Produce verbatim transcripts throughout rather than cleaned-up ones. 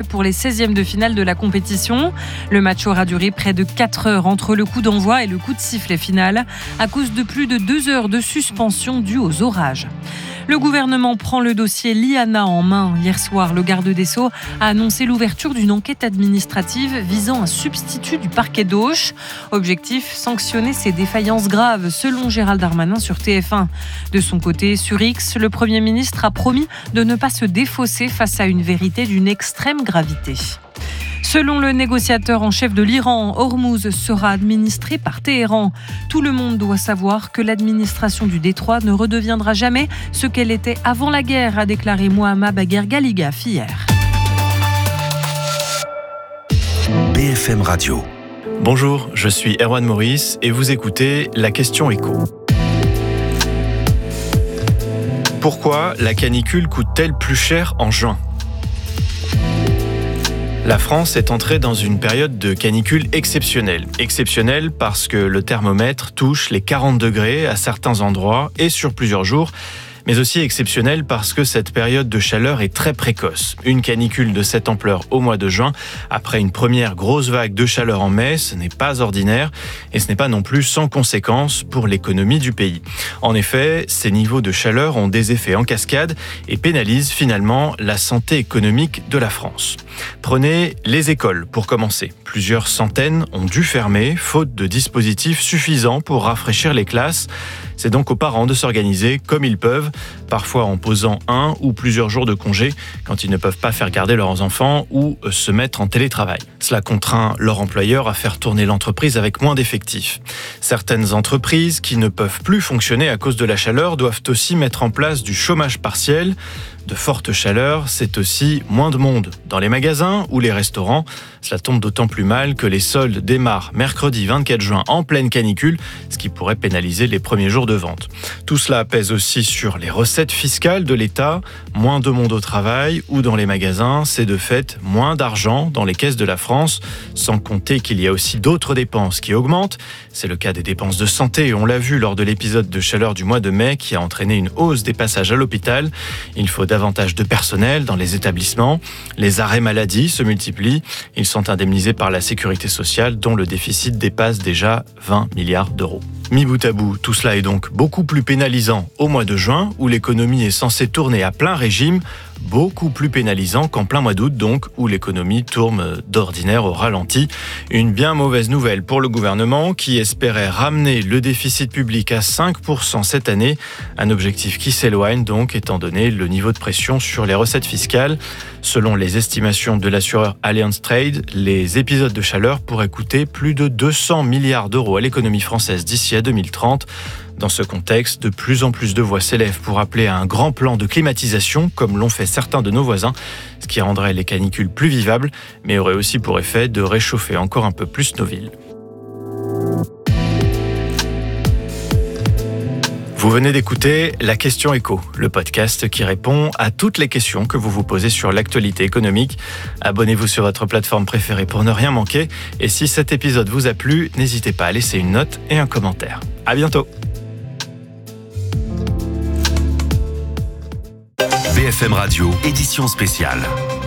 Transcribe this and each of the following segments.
pour les seizièmes de finale de la compétition. Le match aura duré près de quatre heures entre le coup d'envoi et le coup de sifflet final à cause de plus de deux heures de suspension due aux orages. Le gouvernement prend le dossier Liana en main. Hier soir, le garde des Sceaux a annoncé l'ouverture d'une enquête administrative visant un substitut du parquet d'Auch. Objectif, sanctionner ces défaillances graves, selon Gérald Darmanin sur T F un. De son côté, sur X, le Premier ministre a promis de ne pas se défausser face à une vérité d'une extrême gravité. Selon le négociateur en chef de l'Iran, Hormuz sera administré par Téhéran. Tout le monde doit savoir que l'administration du détroit ne redeviendra jamais ce qu'elle était avant la guerre, a déclaré Mohammad Bagher Galligaf hier. B F M Radio. Bonjour, je suis Erwan Maurice et vous écoutez La Question Éco. Pourquoi la canicule coûte-t-elle plus cher en juin ? La France est entrée dans une période de canicule exceptionnelle. Exceptionnelle parce que le thermomètre touche les quarante degrés à certains endroits et sur plusieurs jours. Mais aussi exceptionnelle parce que cette période de chaleur est très précoce. Une canicule de cette ampleur au mois de juin, après une première grosse vague de chaleur en mai, ce n'est pas ordinaire et ce n'est pas non plus sans conséquences pour l'économie du pays. En effet, ces niveaux de chaleur ont des effets en cascade et pénalisent finalement la santé économique de la France. Prenez les écoles pour commencer. Plusieurs centaines ont dû fermer, faute de dispositifs suffisants pour rafraîchir les classes. C'est donc aux parents de s'organiser comme ils peuvent, parfois en posant un ou plusieurs jours de congé quand ils ne peuvent pas faire garder leurs enfants ou se mettre en télétravail. Cela contraint leur employeur à faire tourner l'entreprise avec moins d'effectifs. Certaines entreprises qui ne peuvent plus fonctionner à cause de la chaleur doivent aussi mettre en place du chômage partiel. De forte chaleur, c'est aussi moins de monde dans les magasins ou les restaurants. Cela tombe d'autant plus mal que les soldes démarrent mercredi vingt-quatre juin en pleine canicule, ce qui pourrait pénaliser les premiers jours de vente. Tout cela pèse aussi sur les recettes fiscales de l'État. Moins de monde au travail ou dans les magasins, c'est de fait moins d'argent dans les caisses de la France, sans compter qu'il y a aussi d'autres dépenses qui augmentent. C'est le cas des dépenses de santé, on l'a vu lors de l'épisode de chaleur du mois de mai qui a entraîné une hausse des passages à l'hôpital. Il faut davantage de personnel dans les établissements. Les arrêts maladie se multiplient. Ils sont indemnisés par la sécurité sociale dont le déficit dépasse déjà vingt milliards d'euros. Mis bout à bout, tout cela est donc beaucoup plus pénalisant au mois de juin où l'économie est censée tourner à plein régime, beaucoup plus pénalisant qu'en plein mois d'août donc où l'économie tourne d'ordinaire au ralenti. Une bien mauvaise nouvelle pour le gouvernement qui espérait ramener le déficit public à cinq pour cent cette année, un objectif qui s'éloigne donc étant donné le niveau de pression sur les recettes fiscales. Selon les estimations de l'assureur Allianz Trade, les épisodes de chaleur pourraient coûter plus de deux cents milliards d'euros à l'économie française d'ici à deux mille trente. Dans ce contexte, de plus en plus de voix s'élèvent pour appeler à un grand plan de climatisation, comme l'ont fait certains de nos voisins, ce qui rendrait les canicules plus vivables, mais aurait aussi pour effet de réchauffer encore un peu plus nos villes. Vous venez d'écouter La Question Éco, le podcast qui répond à toutes les questions que vous vous posez sur l'actualité économique. Abonnez-vous sur votre plateforme préférée pour ne rien manquer. Et si cet épisode vous a plu, n'hésitez pas à laisser une note et un commentaire. À bientôt. B F M Radio, édition spéciale.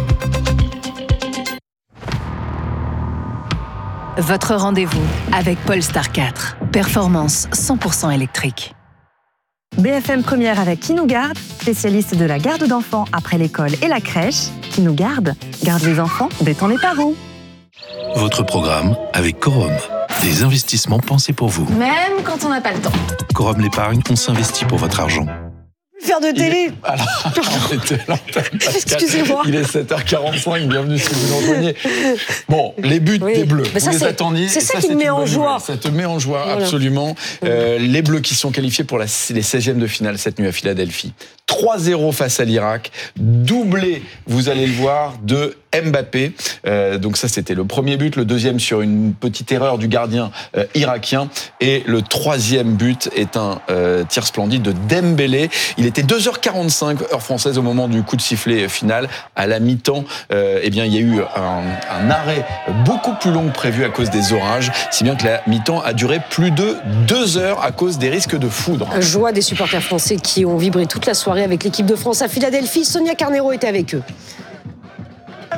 Votre rendez-vous avec Polestar quatre. Performance cent pour cent électrique. B F M Première avec Qui nous garde, spécialiste de la garde d'enfants après l'école et la crèche. Qui nous garde, garde les enfants, détend les parents. Votre programme avec Corum. Des investissements pensés pour vous. Même quand on n'a pas le temps. Corum l'épargne, on s'investit pour votre argent. Faire de télé. Est... Alors, on était à l'antenne, Pascal. Excusez-moi. Il est sept heures quarante-cinq, bienvenue si vous nous rejoignez. Bon, les buts oui. des Bleus, Mais ça, vous les c'est, attendiez. C'est ça, ça qui me met en joie. Nouvelle. Ça te met en joie, voilà. Absolument. Mmh. Euh, les Bleus qui sont qualifiés pour la, les seizièmes de finale cette nuit à Philadelphie. trois zéro face à l'Irak. Doublé, vous allez le voir, de Mbappé. Euh, donc ça, c'était le premier but. Le deuxième sur une petite erreur du gardien euh, irakien. Et le troisième but est un euh, tir splendide de Dembélé. Il était deux heures quarante-cinq, heure française, au moment du coup de sifflet final. À la mi-temps, euh, eh bien, il y a eu un, un arrêt beaucoup plus long que prévu à cause des orages, si bien que la mi-temps a duré plus de deux heures à cause des risques de foudre. Joie des supporters français qui ont vibré toute la soirée avec l'équipe de France à Philadelphie. Sonia Carneiro était avec eux.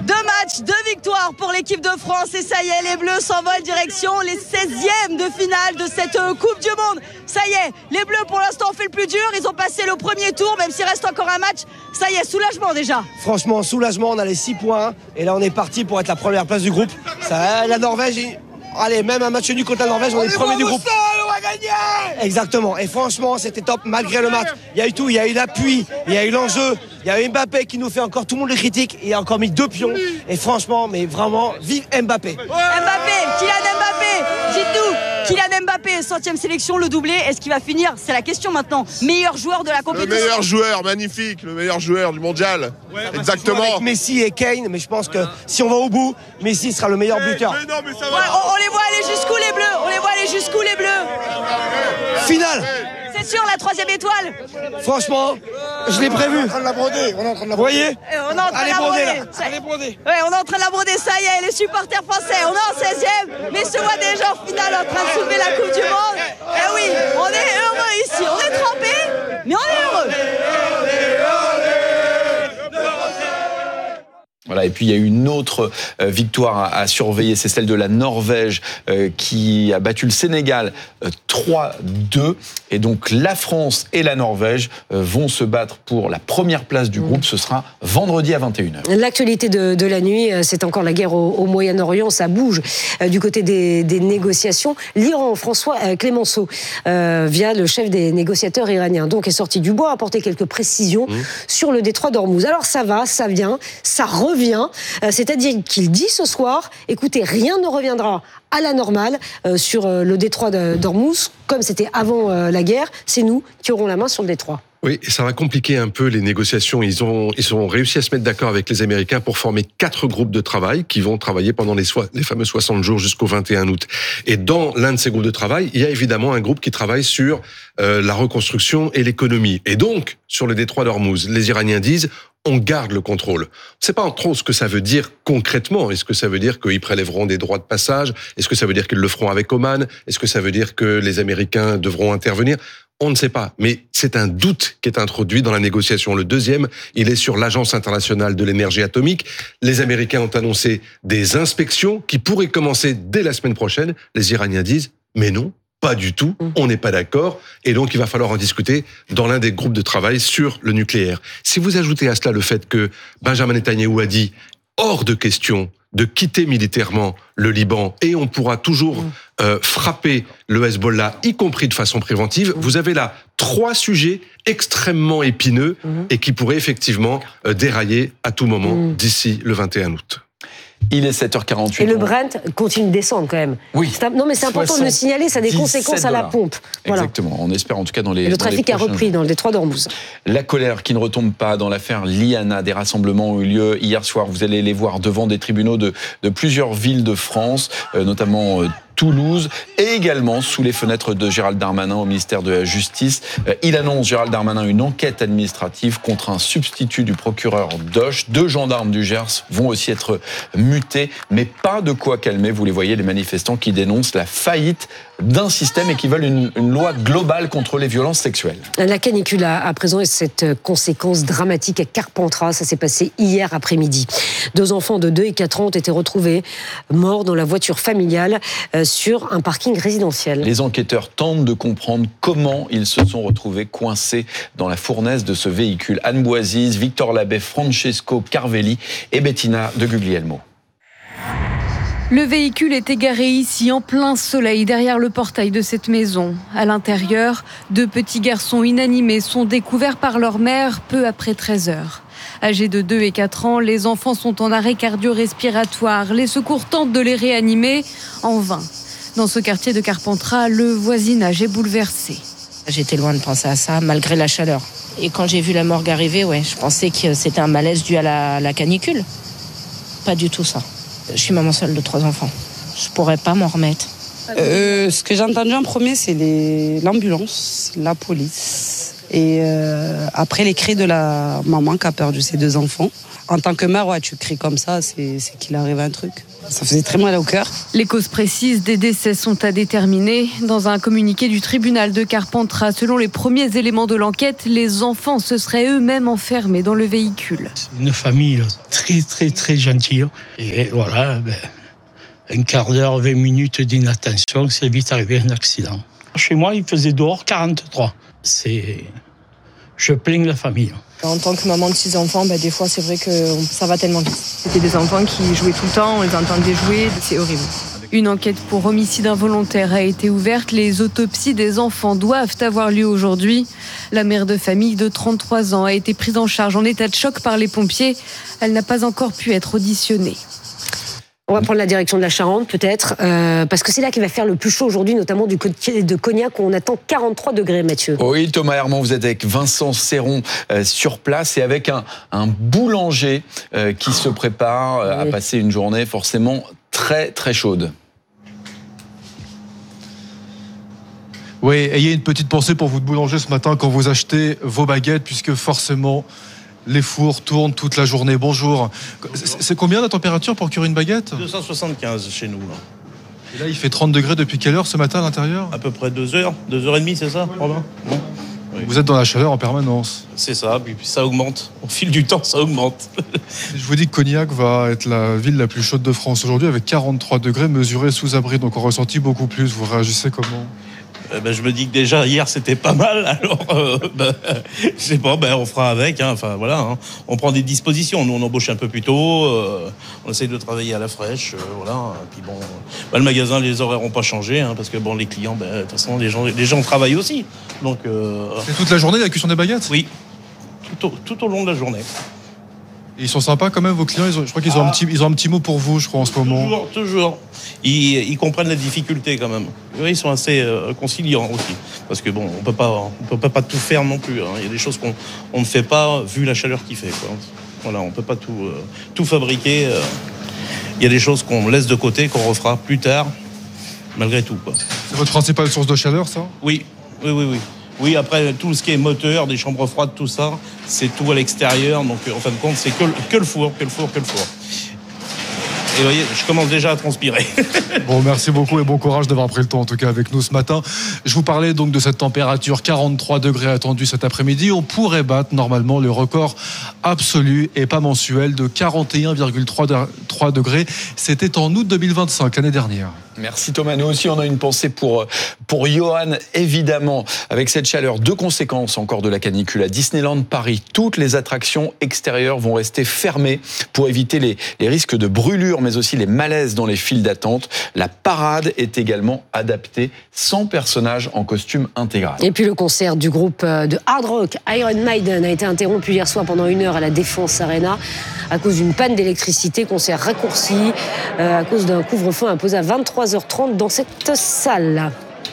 Deux matchs, deux victoires pour l'équipe de France et ça y est, les Bleus s'envolent direction les seizièmes de finale de cette Coupe du Monde. Ça y est, les Bleus pour l'instant ont fait le plus dur, ils ont passé le premier tour, même s'il reste encore un match. Ça y est, soulagement déjà. Franchement, soulagement, on a les six points et là on est parti pour être la première place du groupe. Ça, la Norvège, allez, même un match nul contre la Norvège, on, on est, est premier du groupe. Sol, on va gagner. Exactement, et franchement c'était top malgré le match. Il y a eu tout, il y a eu l'appui, il y a eu l'enjeu. Il y a eu Mbappé qui nous fait encore, tout le monde le critique, il a encore mis deux pions. Et franchement, mais vraiment, vive Mbappé. Mbappé, Kylian Mbappé, dites-nous, Kylian Mbappé, centième sélection, le doublé, est-ce qu'il va finir? C'est la question maintenant. Meilleur joueur de la compétition. Le meilleur joueur, magnifique, le meilleur joueur du mondial. Ouais, exactement. Avec Messi et Kane, mais je pense que si on va au bout, Messi sera le meilleur buteur. Mais non, mais ça va. Ouais, on, on les voit aller jusqu'où les Bleus? On les voit aller jusqu'où les Bleus? Finale. C'est sûr, la troisième étoile. Franchement, je l'ai prévu. On est en train de la broder. On est en train de la broder. Vous voyez? On est en train de la broder. Elle est brodée. Ouais, on est en train de la broder. Ça y est, les supporters français, on est en seizième, mais se voit déjà en finale en train de soulever la Coupe du Monde. Eh oui, on est heureux ici. On est trempés, mais on est heureux. Voilà, et puis il y a une autre euh, victoire à, à surveiller, c'est celle de la Norvège euh, qui a battu le Sénégal euh, trois deux. Et donc la France et la Norvège euh, vont se battre pour la première place du groupe. Ce sera vendredi à vingt et une heures. L'actualité de, de la nuit, c'est encore la guerre au, au Moyen-Orient. Ça bouge euh, du côté des, des négociations. L'Iran, François euh, Clémenceau, euh, via le chef des négociateurs iraniens, donc est sorti du bois, a apporté quelques précisions mmh. sur le détroit d'Ormuz. Alors ça va, ça vient, ça revient. Vient, c'est-à-dire qu'il dit ce soir, écoutez, rien ne reviendra à la normale euh, sur euh, le détroit d'Ormuz, comme c'était avant euh, la guerre, c'est nous qui aurons la main sur le détroit. Oui, ça va compliquer un peu les négociations. Ils ont, ils ont réussi à se mettre d'accord avec les Américains pour former quatre groupes de travail qui vont travailler pendant les, so- les fameux soixante jours jusqu'au vingt et un août. Et dans l'un de ces groupes de travail, il y a évidemment un groupe qui travaille sur euh, la reconstruction et l'économie. Et donc, sur le détroit d'Ormuz, les Iraniens disent on garde le contrôle. On ne sait pas trop ce que ça veut dire concrètement. Est-ce que ça veut dire qu'ils prélèveront des droits de passage? Est-ce que ça veut dire qu'ils le feront avec Oman? Est-ce que ça veut dire que les Américains devront intervenir? On ne sait pas, mais c'est un doute qui est introduit dans la négociation. Le deuxième, il est sur l'Agence internationale de l'énergie atomique. Les Américains ont annoncé des inspections qui pourraient commencer dès la semaine prochaine. Les Iraniens disent, mais non, pas du tout, on n'est pas d'accord, et donc il va falloir en discuter dans l'un des groupes de travail sur le nucléaire. Si vous ajoutez à cela le fait que Benjamin Netanyahou a dit, hors de question de quitter militairement le Liban, et on pourra toujours euh, frapper le Hezbollah, y compris de façon préventive. Vous avez là trois sujets extrêmement épineux et qui pourraient effectivement euh, dérailler à tout moment d'ici le vingt et un août. Il est sept heures quarante-huit. Et le Brent continue de descendre quand même. Oui. Un, non mais c'est important de le signaler, ça a des conséquences à la pompe. Voilà. Exactement, on espère en tout cas dans les... Et le trafic a repris jours. dans le détroit d'Ormuz. La colère qui ne retombe pas dans l'affaire Liana. Des rassemblements ont eu lieu hier soir. Vous allez les voir devant des tribunaux de, de plusieurs villes de France, euh, notamment... Euh, Toulouse, et également sous les fenêtres de Gérald Darmanin au ministère de la Justice. Il annonce, Gérald Darmanin, une enquête administrative contre un substitut du procureur Doche. Deux gendarmes du Gers vont aussi être mutés, mais pas de quoi calmer, vous les voyez, les manifestants qui dénoncent la faillite d'un système et qui veulent une, une loi globale contre les violences sexuelles. La canicule à, à présent et cette conséquence dramatique à Carpentras, ça s'est passé hier après-midi. Deux enfants de deux et quatre ans ont été retrouvés morts dans la voiture familiale euh, sur un parking résidentiel. Les enquêteurs tentent de comprendre comment ils se sont retrouvés coincés dans la fournaise de ce véhicule. Anne Boisise, Victor Labbé, Francesco Carvelli et Bettina de Guglielmo. Le véhicule est égaré ici en plein soleil derrière le portail de cette maison. À l'intérieur, deux petits garçons inanimés sont découverts par leur mère peu après treize heures. Âgés de deux et quatre ans, les enfants sont en arrêt cardio-respiratoire. Les secours tentent de les réanimer en vain. Dans ce quartier de Carpentras, le voisinage est bouleversé. J'étais loin de penser à ça, malgré la chaleur. Et quand j'ai vu la morgue arriver, ouais, je pensais que c'était un malaise dû à la, la canicule. Pas du tout ça. Je suis maman seule de trois enfants. Je pourrais pas m'en remettre. Euh, ce que j'ai entendu en premier, c'est les, l'ambulance, la police. Et euh, après les cris de la maman qui a perdu ses deux enfants. en tant que mère, ouais, tu cries comme ça, c'est, c'est qu'il arrive un truc. Ça faisait très mal au cœur. Les causes précises des décès sont à déterminer. Dans un communiqué du tribunal de Carpentras, selon les premiers éléments de l'enquête, les enfants se seraient eux-mêmes enfermés dans le véhicule. Une famille très très très gentille. Et voilà, ben, un quart d'heure, vingt minutes d'inattention, c'est vite arrivé un accident. Chez moi, il faisait dehors quarante-trois. C'est... Je plains la famille. En tant que maman de six enfants, bah, des fois, c'est vrai que ça va tellement vite. C'était des enfants qui jouaient tout le temps, on les entendait jouer, c'est horrible. Une enquête pour homicide involontaire a été ouverte. Les autopsies des enfants doivent avoir lieu aujourd'hui. La mère de famille de trente-trois ans a été prise en charge en état de choc par les pompiers. Elle n'a pas encore pu être auditionnée. On va prendre la direction de la Charente, peut-être, euh, parce que c'est là qu'il va faire le plus chaud aujourd'hui, notamment du côté de Cognac, où on attend quarante-trois degrés, Mathieu. Oui, Thomas Herman, vous êtes avec Vincent Serron euh, sur place et avec un, un boulanger euh, qui se prépare euh, oui. à passer une journée forcément très, très chaude. Oui, ayez une petite pensée pour vous de boulanger ce matin quand vous achetez vos baguettes, puisque forcément... les fours tournent toute la journée. Bonjour. C'est combien la température pour cuire une baguette ? deux cent soixante-quinze chez nous. Là. Et là, il fait trente degrés depuis quelle heure ce matin à l'intérieur ? À peu près deux heures, deux heures et demie, c'est ça, Robin ? Bon. Oui. Vous êtes dans la chaleur en permanence. C'est ça, puis ça augmente. Au fil du temps, ça augmente. Je vous dis que Cognac va être la ville la plus chaude de France aujourd'hui avec quarante-trois degrés mesurés sous abri. Donc on ressentit beaucoup plus. Vous réagissez comment ? Euh, ben, je me dis que déjà hier c'était pas mal, alors euh, ben, je sais pas, ben, on fera avec, hein. Enfin voilà, hein. On prend des dispositions, nous on embauche un peu plus tôt, euh, on essaye de travailler à la fraîche, euh, voilà, et puis bon, ben, le magasin, les horaires n'ont pas changé, hein, parce que bon, les clients, ben, de toute façon les gens, les gens travaillent aussi, donc... Euh... C'est toute la journée la cuisson des baguettes ? Oui, tout au, tout au long de la journée. Et ils sont sympas quand même, vos clients, ils ont, je crois qu'ils ont, ah. un petit, ils ont un petit mot pour vous, je crois, en ce moment. Toujours, toujours. Ils, ils comprennent la difficulté quand même. Ils sont assez euh, conciliants aussi. Parce que bon, on peut pas, on peut pas tout faire non plus. Hein. Il y a des choses qu'on on ne fait pas vu la chaleur qu'il fait. Quoi. Voilà, on peut pas tout, euh, tout fabriquer. Euh. Il y a des choses qu'on laisse de côté, qu'on refera plus tard, malgré tout. Quoi. C'est votre principale source de chaleur, ça ? Oui, oui, oui, oui. Oui, après, tout ce qui est moteur, des chambres froides, tout ça, c'est tout à l'extérieur. Donc, en fin de compte, c'est que, que le four, que le four, que le four. Et vous voyez, je commence déjà à transpirer. Bon, merci beaucoup et bon courage d'avoir pris le temps, en tout cas, avec nous ce matin. Je vous parlais donc de cette température, quarante-trois degrés attendue cet après-midi. On pourrait battre normalement le record absolu et pas mensuel de quarante et un virgule trois degrés. C'était en août deux mille vingt-cinq, l'année dernière. Merci Thomas. Nous aussi, on a une pensée pour, pour Johan, évidemment. Avec cette chaleur, deux conséquences encore de la canicule. À Disneyland Paris, toutes les attractions extérieures vont rester fermées pour éviter les, les risques de brûlure, mais aussi les malaises dans les files d'attente. La parade est également adaptée, sans personnage en costume intégral. Et puis le concert du groupe de hard rock Iron Maiden a été interrompu hier soir pendant une heure à la Défense Arena à cause d'une panne d'électricité. Concert raccourci euh, à cause d'un couvre-feu imposé à vingt-trois heures trente dans cette salle.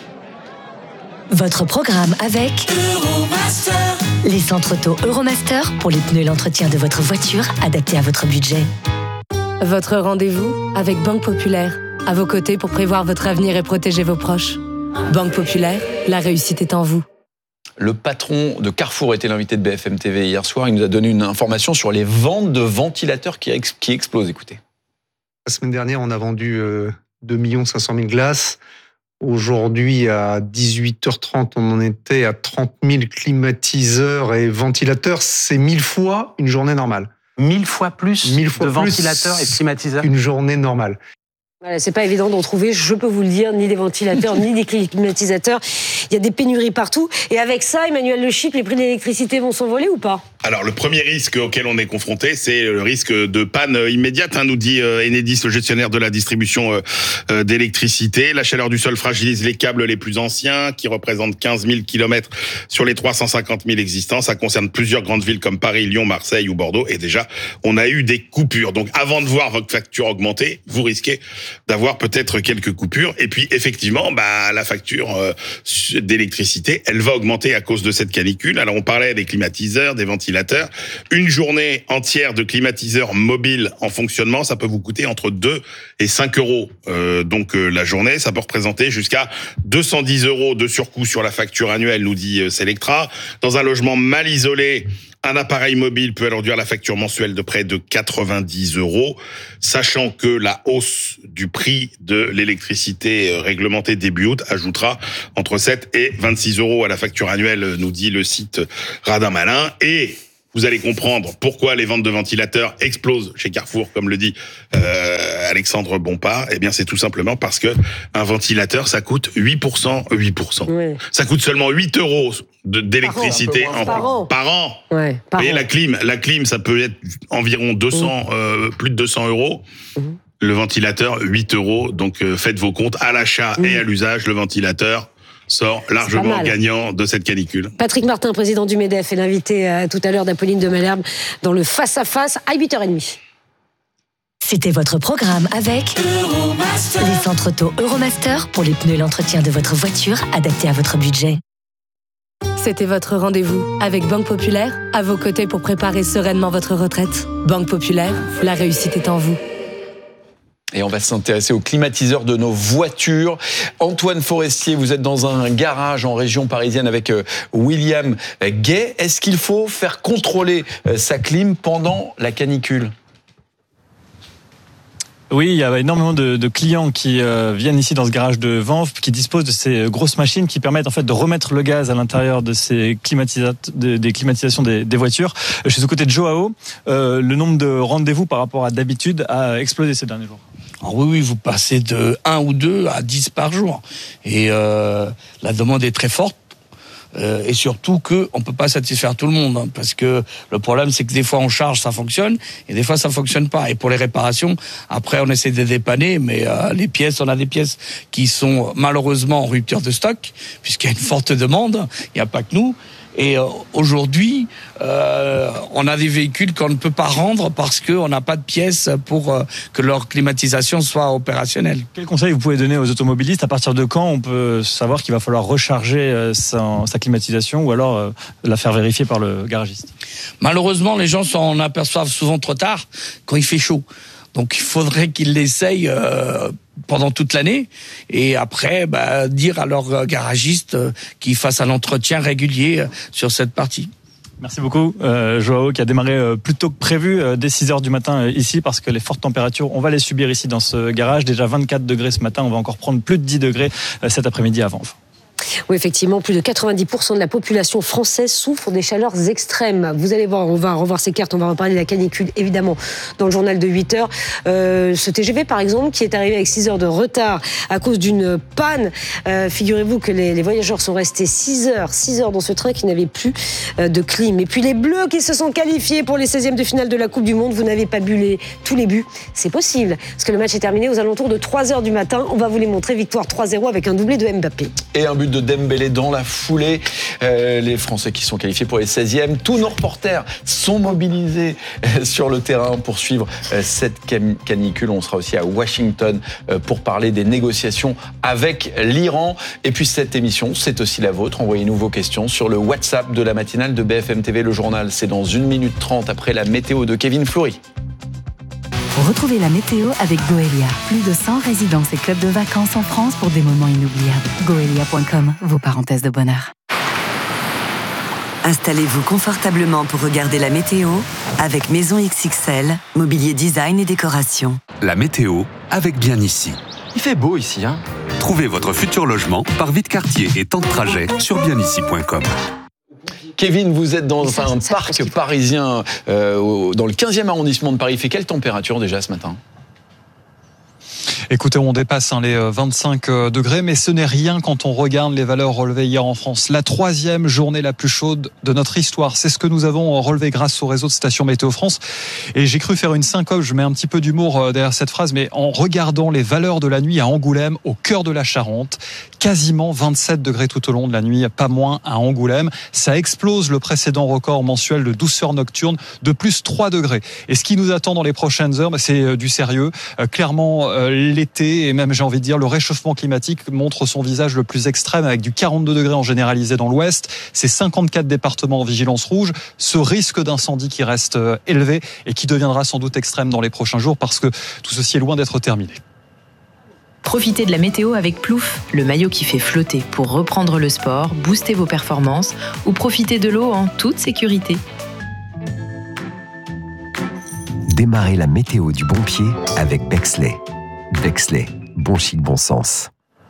Votre programme avec Euromaster. Les centres auto Euromaster pour les pneus et l'entretien de votre voiture adaptés à votre budget. Votre rendez-vous avec Banque Populaire. À vos côtés pour prévoir votre avenir et protéger vos proches. Banque Populaire, la réussite est en vous. Le patron de Carrefour était l'invité de B F M T V hier soir. Il nous a donné une information sur les ventes de ventilateurs qui, ex- qui explosent. Écoutez. La semaine dernière, on a vendu euh, deux millions cinq cent mille glaces. Aujourd'hui, à dix-huit heures trente, on en était à trente mille climatiseurs et ventilateurs. C'est mille fois une journée normale. Mille fois plus mille fois de plus ventilateurs et climatiseurs. Une journée normale. Voilà, c'est pas évident d'en trouver, je peux vous le dire, ni des ventilateurs, ni des climatisateurs. Il y a des pénuries partout. Et avec ça, Emmanuel Le Chypre, les prix de l'électricité vont s'envoler ou pas ? Alors, le premier risque auquel on est confronté, c'est le risque de panne immédiate, hein, nous dit euh, Enedis, le gestionnaire de la distribution euh, euh, d'électricité. La chaleur du sol fragilise les câbles les plus anciens, qui représentent quinze mille kilomètres sur les trois cent cinquante mille existants. Ça concerne plusieurs grandes villes comme Paris, Lyon, Marseille ou Bordeaux. Et déjà, on a eu des coupures. Donc, avant de voir votre facture augmenter, vous risquez d'avoir peut-être quelques coupures. Et puis, effectivement, bah, la facture euh, d'électricité, elle va augmenter à cause de cette canicule. Alors, on parlait des climatiseurs, des ventilateurs. Une journée entière de climatiseurs mobiles en fonctionnement, ça peut vous coûter entre deux et cinq euros. Euh, donc, euh, la journée, ça peut représenter jusqu'à deux cent dix euros de surcoût sur la facture annuelle, nous dit euh, Selectra. Dans un logement mal isolé, Un appareil mobile peut alors réduire la facture mensuelle de près de quatre-vingt-dix euros, sachant que la hausse du prix de l'électricité réglementée début août ajoutera entre sept et vingt-six euros à la facture annuelle, nous dit le site Radin Malin. Et vous allez comprendre pourquoi les ventes de ventilateurs explosent chez Carrefour, comme le dit euh, Alexandre Bompard. Eh bien, c'est tout simplement parce que un ventilateur, ça coûte huit pour cent. huit pour cent. Oui. Ça coûte seulement huit euros de, d'électricité par an, par an. Par an. Ouais, par Vous voyez, an. la clim, la clim, ça peut être environ deux cents, mmh. euh, plus de deux cents euros. Mmh. Le ventilateur, huit euros. Donc, euh, faites vos comptes à l'achat mmh. et à l'usage. Le ventilateur sort largement gagnant de cette canicule. Patrick Martin, président du MEDEF, est l'invité euh, tout à l'heure d'Apolline de Malherbe dans le face-à-face à huit heures trente. C'était votre programme avec Euromaster. Les centres auto Euromaster pour les pneus et l'entretien de votre voiture adaptés à votre budget. C'était votre rendez-vous avec Banque Populaire, à vos côtés pour préparer sereinement votre retraite. Banque Populaire, la réussite est en vous. Et on va s'intéresser aux climatiseurs de nos voitures. Antoine Forestier, vous êtes dans un garage en région parisienne avec William Gay. Est-ce qu'il faut faire contrôler sa clim pendant la canicule ? Oui, il y a énormément de, de clients qui euh, viennent ici dans ce garage de Vanves, qui disposent de ces grosses machines qui permettent en fait de remettre le gaz à l'intérieur de ces climatisat- de, des climatisations des, des voitures. Je suis aux côtés de Joao. Euh, le nombre de rendez-vous par rapport à d'habitude a explosé ces derniers jours. Alors oui, oui, vous passez de un ou deux à dix par jour. Et euh, la demande est très forte. Euh, et surtout que on peut pas satisfaire tout le monde, hein, parce que le problème c'est que des fois on charge, ça fonctionne, et des fois ça fonctionne pas. Et pour les réparations, après on essaie de dépanner, mais euh, les pièces, on a des pièces qui sont malheureusement en rupture de stock, puisqu'il y a une forte demande. Il n'y a pas que nous. Et euh, aujourd'hui, euh, on a des véhicules qu'on ne peut pas rendre parce qu'on n'a pas de pièces pour euh, que leur climatisation soit opérationnelle. Quel conseil vous pouvez donner aux automobilistes ? À partir de quand on peut savoir qu'il va falloir recharger euh, sa, sa climatisation ou alors euh, la faire vérifier par le garagiste ? Malheureusement, les gens s'en aperçoivent souvent trop tard quand il fait chaud. Donc il faudrait qu'ils l'essayent euh, pendant toute l'année et après bah, dire à leur garagiste euh, qu'ils fassent un entretien régulier euh, sur cette partie. Merci beaucoup, euh, Joao, qui a démarré euh, plus tôt que prévu euh, dès six heures du matin euh, ici, parce que les fortes températures, on va les subir ici dans ce garage. Déjà vingt-quatre degrés ce matin, on va encore prendre plus de dix degrés euh, cet après-midi à Vanves. Oui, effectivement, plus de quatre-vingt-dix pour cent de la population française souffre des chaleurs extrêmes. Vous allez voir, on va revoir ces cartes, on va reparler de la canicule, évidemment, dans le journal de huit heures. Euh, ce T G V, par exemple, qui est arrivé avec six heures de retard à cause d'une panne. Euh, figurez-vous que les, les voyageurs sont restés six heures, six heures dans ce train qui n'avait plus euh, de clim. Et puis les Bleus qui se sont qualifiés pour les seizièmes de finale de la Coupe du Monde. Vous n'avez pas bu les, tous les buts. C'est possible, parce que le match est terminé aux alentours de trois heures du matin. On va vous les montrer. Victoire trois zéro avec un doublé de Mbappé. Et un but de Dembélé dans la foulée. Euh, les Français qui sont qualifiés pour les seizièmes. Tous nos reporters sont mobilisés euh, sur le terrain pour suivre euh, cette canicule. On sera aussi à Washington euh, pour parler des négociations avec l'Iran. Et puis cette émission, c'est aussi la vôtre. Envoyez-nous vos questions sur le WhatsApp de la matinale de B F M T V. Le journal, c'est dans une minute trente après la météo de Kevin Fleury. Retrouvez la météo avec Goelia. Plus de cent résidences et clubs de vacances en France pour des moments inoubliables. Goelia point com, vos parenthèses de bonheur. Installez-vous confortablement pour regarder la météo avec Maison X X L, mobilier design et décoration. La météo avec Bien Ici. Il fait beau ici, hein ? Trouvez votre futur logement par vite quartier et temps de trajet sur bien ici point com. Kevin, vous êtes dans un parc parisien, euh, dans le quinzième arrondissement de Paris. Il fait quelle température déjà ce matin ? Écoutez, on dépasse hein, les vingt-cinq degrés, mais ce n'est rien quand on regarde les valeurs relevées hier en France. La troisième journée la plus chaude de notre histoire. C'est ce que nous avons relevé grâce au réseau de stations Météo France. Et j'ai cru faire une syncope, je mets un petit peu d'humour derrière cette phrase, mais en regardant les valeurs de la nuit à Angoulême, au cœur de la Charente, quasiment vingt-sept degrés tout au long de la nuit, pas moins à Angoulême. Ça explose le précédent record mensuel de douceur nocturne de plus trois degrés. Et ce qui nous attend dans les prochaines heures, bah, c'est du sérieux. Euh, clairement, euh, l'été et même, j'ai envie de dire, le réchauffement climatique montre son visage le plus extrême avec du quarante-deux degrés en généralisé dans l'ouest. C'est cinquante-quatre départements en vigilance rouge. Ce risque d'incendie qui reste euh, élevé et qui deviendra sans doute extrême dans les prochains jours parce que tout ceci est loin d'être terminé. Profitez de la météo avec Plouf, le maillot qui fait flotter pour reprendre le sport, booster vos performances ou profiter de l'eau en toute sécurité. Démarrez la météo du bon pied avec Bexley. Bexley, bon chic, bon sens.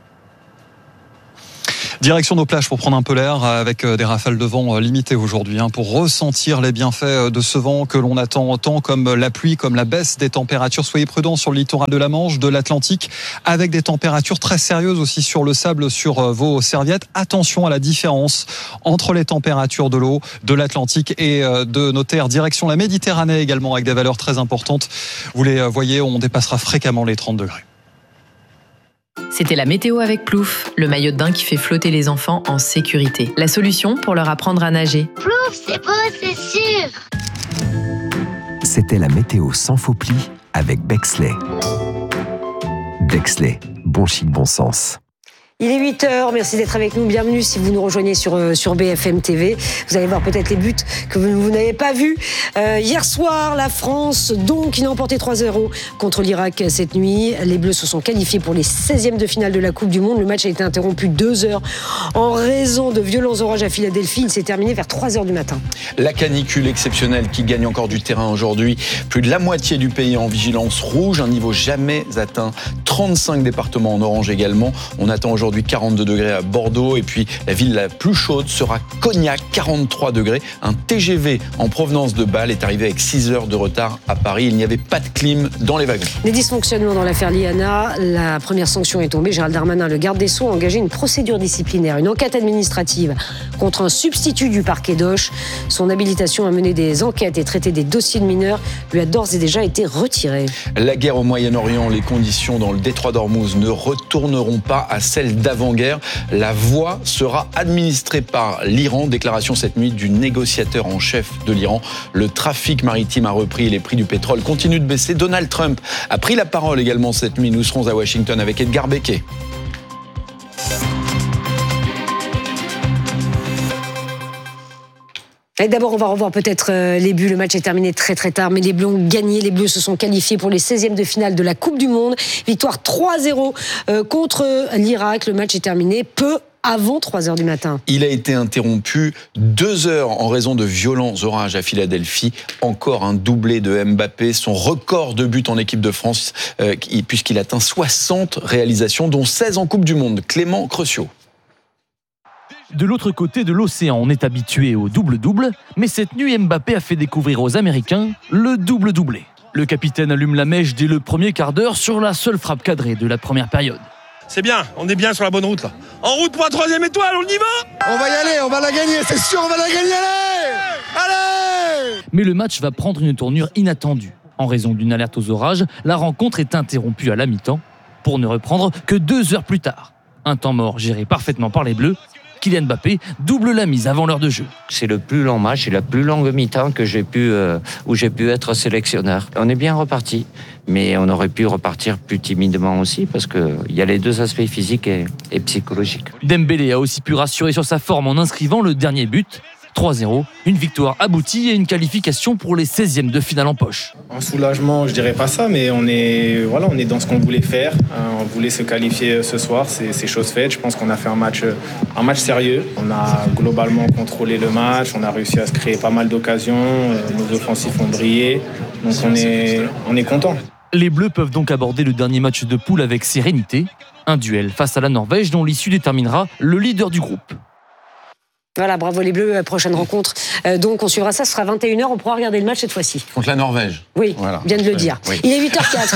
Direction nos plages pour prendre un peu l'air avec des rafales de vent limitées aujourd'hui hein, pour ressentir les bienfaits de ce vent que l'on attend tant comme la pluie, comme la baisse des températures. Soyez prudents sur le littoral de la Manche, de l'Atlantique, avec des températures très sérieuses aussi sur le sable, sur vos serviettes. Attention à la différence entre les températures de l'eau, de l'Atlantique et de nos terres. Direction la Méditerranée également avec des valeurs très importantes. Vous les voyez, on dépassera fréquemment les trente degrés. C'était la météo avec Plouf, le maillot de bain qui fait flotter les enfants en sécurité. La solution pour leur apprendre à nager. Plouf, c'est beau, c'est sûr. C'était la météo sans faux plis avec Bexley. Bexley, bon chic, bon sens. Il est huit heures, merci d'être avec nous, bienvenue si vous nous rejoignez sur, euh, sur B F M T V. Vous allez voir peut-être les buts que vous, vous n'avez pas vus. Euh, hier soir, la France, donc, qui n'a emporté trois zéro contre l'Irak cette nuit. Les Bleus se sont qualifiés pour les seizièmes de finale de la Coupe du Monde. Le match a été interrompu deux heures en raison de violents orages à Philadelphie. Il s'est terminé vers trois heures du matin. La canicule exceptionnelle qui gagne encore du terrain aujourd'hui. Plus de la moitié du pays en vigilance rouge, un niveau jamais atteint. trente-cinq départements en orange également. On attend aujourd'hui quarante-deux degrés à Bordeaux et puis la ville la plus chaude sera Cognac, quarante-trois degrés. Un T G V en provenance de Bâle est arrivé avec six heures de retard à Paris. Il n'y avait pas de clim dans les wagons. Les dysfonctionnements dans l'affaire Liana, la première sanction est tombée. Gérald Darmanin, le garde des Sceaux, a engagé une procédure disciplinaire, une enquête administrative contre un substitut du parquet d'Auch. Son habilitation à mener des enquêtes et traiter des dossiers de mineurs lui a d'ores et déjà été retirée. La guerre au Moyen-Orient, les conditions dans le détroit d'Ormuz ne retourneront pas à celles d'avant-guerre. La voie sera administrée par l'Iran. Déclaration cette nuit du négociateur en chef de l'Iran. Le trafic maritime a repris et les prix du pétrole continuent de baisser. Donald Trump a pris la parole également cette nuit. Nous serons à Washington avec Edgar Becquet. Et d'abord, on va revoir peut-être les buts. Le match est terminé très très tard, mais les Bleus ont gagné. Les Bleus se sont qualifiés pour les seizièmes de finale de la Coupe du Monde. Victoire trois zéro contre l'Irak. Le match est terminé peu avant trois heures du matin. Il a été interrompu deux heures en raison de violents orages à Philadelphie. Encore un doublé de Mbappé, son record de buts en équipe de France, euh, puisqu'il atteint soixante réalisations, dont seize en Coupe du Monde. Clément Creusio. De l'autre côté de l'océan, on est habitué au double-double, mais cette nuit, Mbappé a fait découvrir aux Américains le double-doublé. Le capitaine allume la mèche dès le premier quart d'heure sur la seule frappe cadrée de la première période. C'est bien, on est bien sur la bonne route là. En route pour la troisième étoile, on y va! On va y aller, on va la gagner, c'est sûr, on va la gagner, allez! Allez! Mais le match va prendre une tournure inattendue. En raison d'une alerte aux orages, la rencontre est interrompue à la mi-temps, pour ne reprendre que deux heures plus tard. Un temps mort géré parfaitement par les Bleus. Kylian Mbappé double la mise avant l'heure de jeu. C'est le plus long match et la plus longue mi-temps que j'ai pu, euh, où j'ai pu être sélectionneur. On est bien reparti, mais on aurait pu repartir plus timidement aussi parce qu'il y a les deux aspects physiques et, et psychologiques. Dembélé a aussi pu rassurer sur sa forme en inscrivant le dernier but. trois zéro, une victoire aboutie et une qualification pour les seizièmes de finale en poche. Un soulagement, je dirais pas ça, mais on est, voilà, on est dans ce qu'on voulait faire. On voulait se qualifier ce soir, c'est, c'est chose faite. Je pense qu'on a fait un match, un match sérieux. On a globalement contrôlé le match, on a réussi à se créer pas mal d'occasions, nos offensifs ont brillé, donc on est, on est content. Les Bleus peuvent donc aborder le dernier match de poule avec sérénité. Un duel face à la Norvège dont l'issue déterminera le leader du groupe. Voilà, bravo les Bleus, prochaine rencontre. Euh, donc on suivra ça, ce sera vingt et une heures, on pourra regarder le match cette fois-ci. Contre la Norvège. Oui, voilà. Bien de le dire. Oui. Il est huit heures quatre.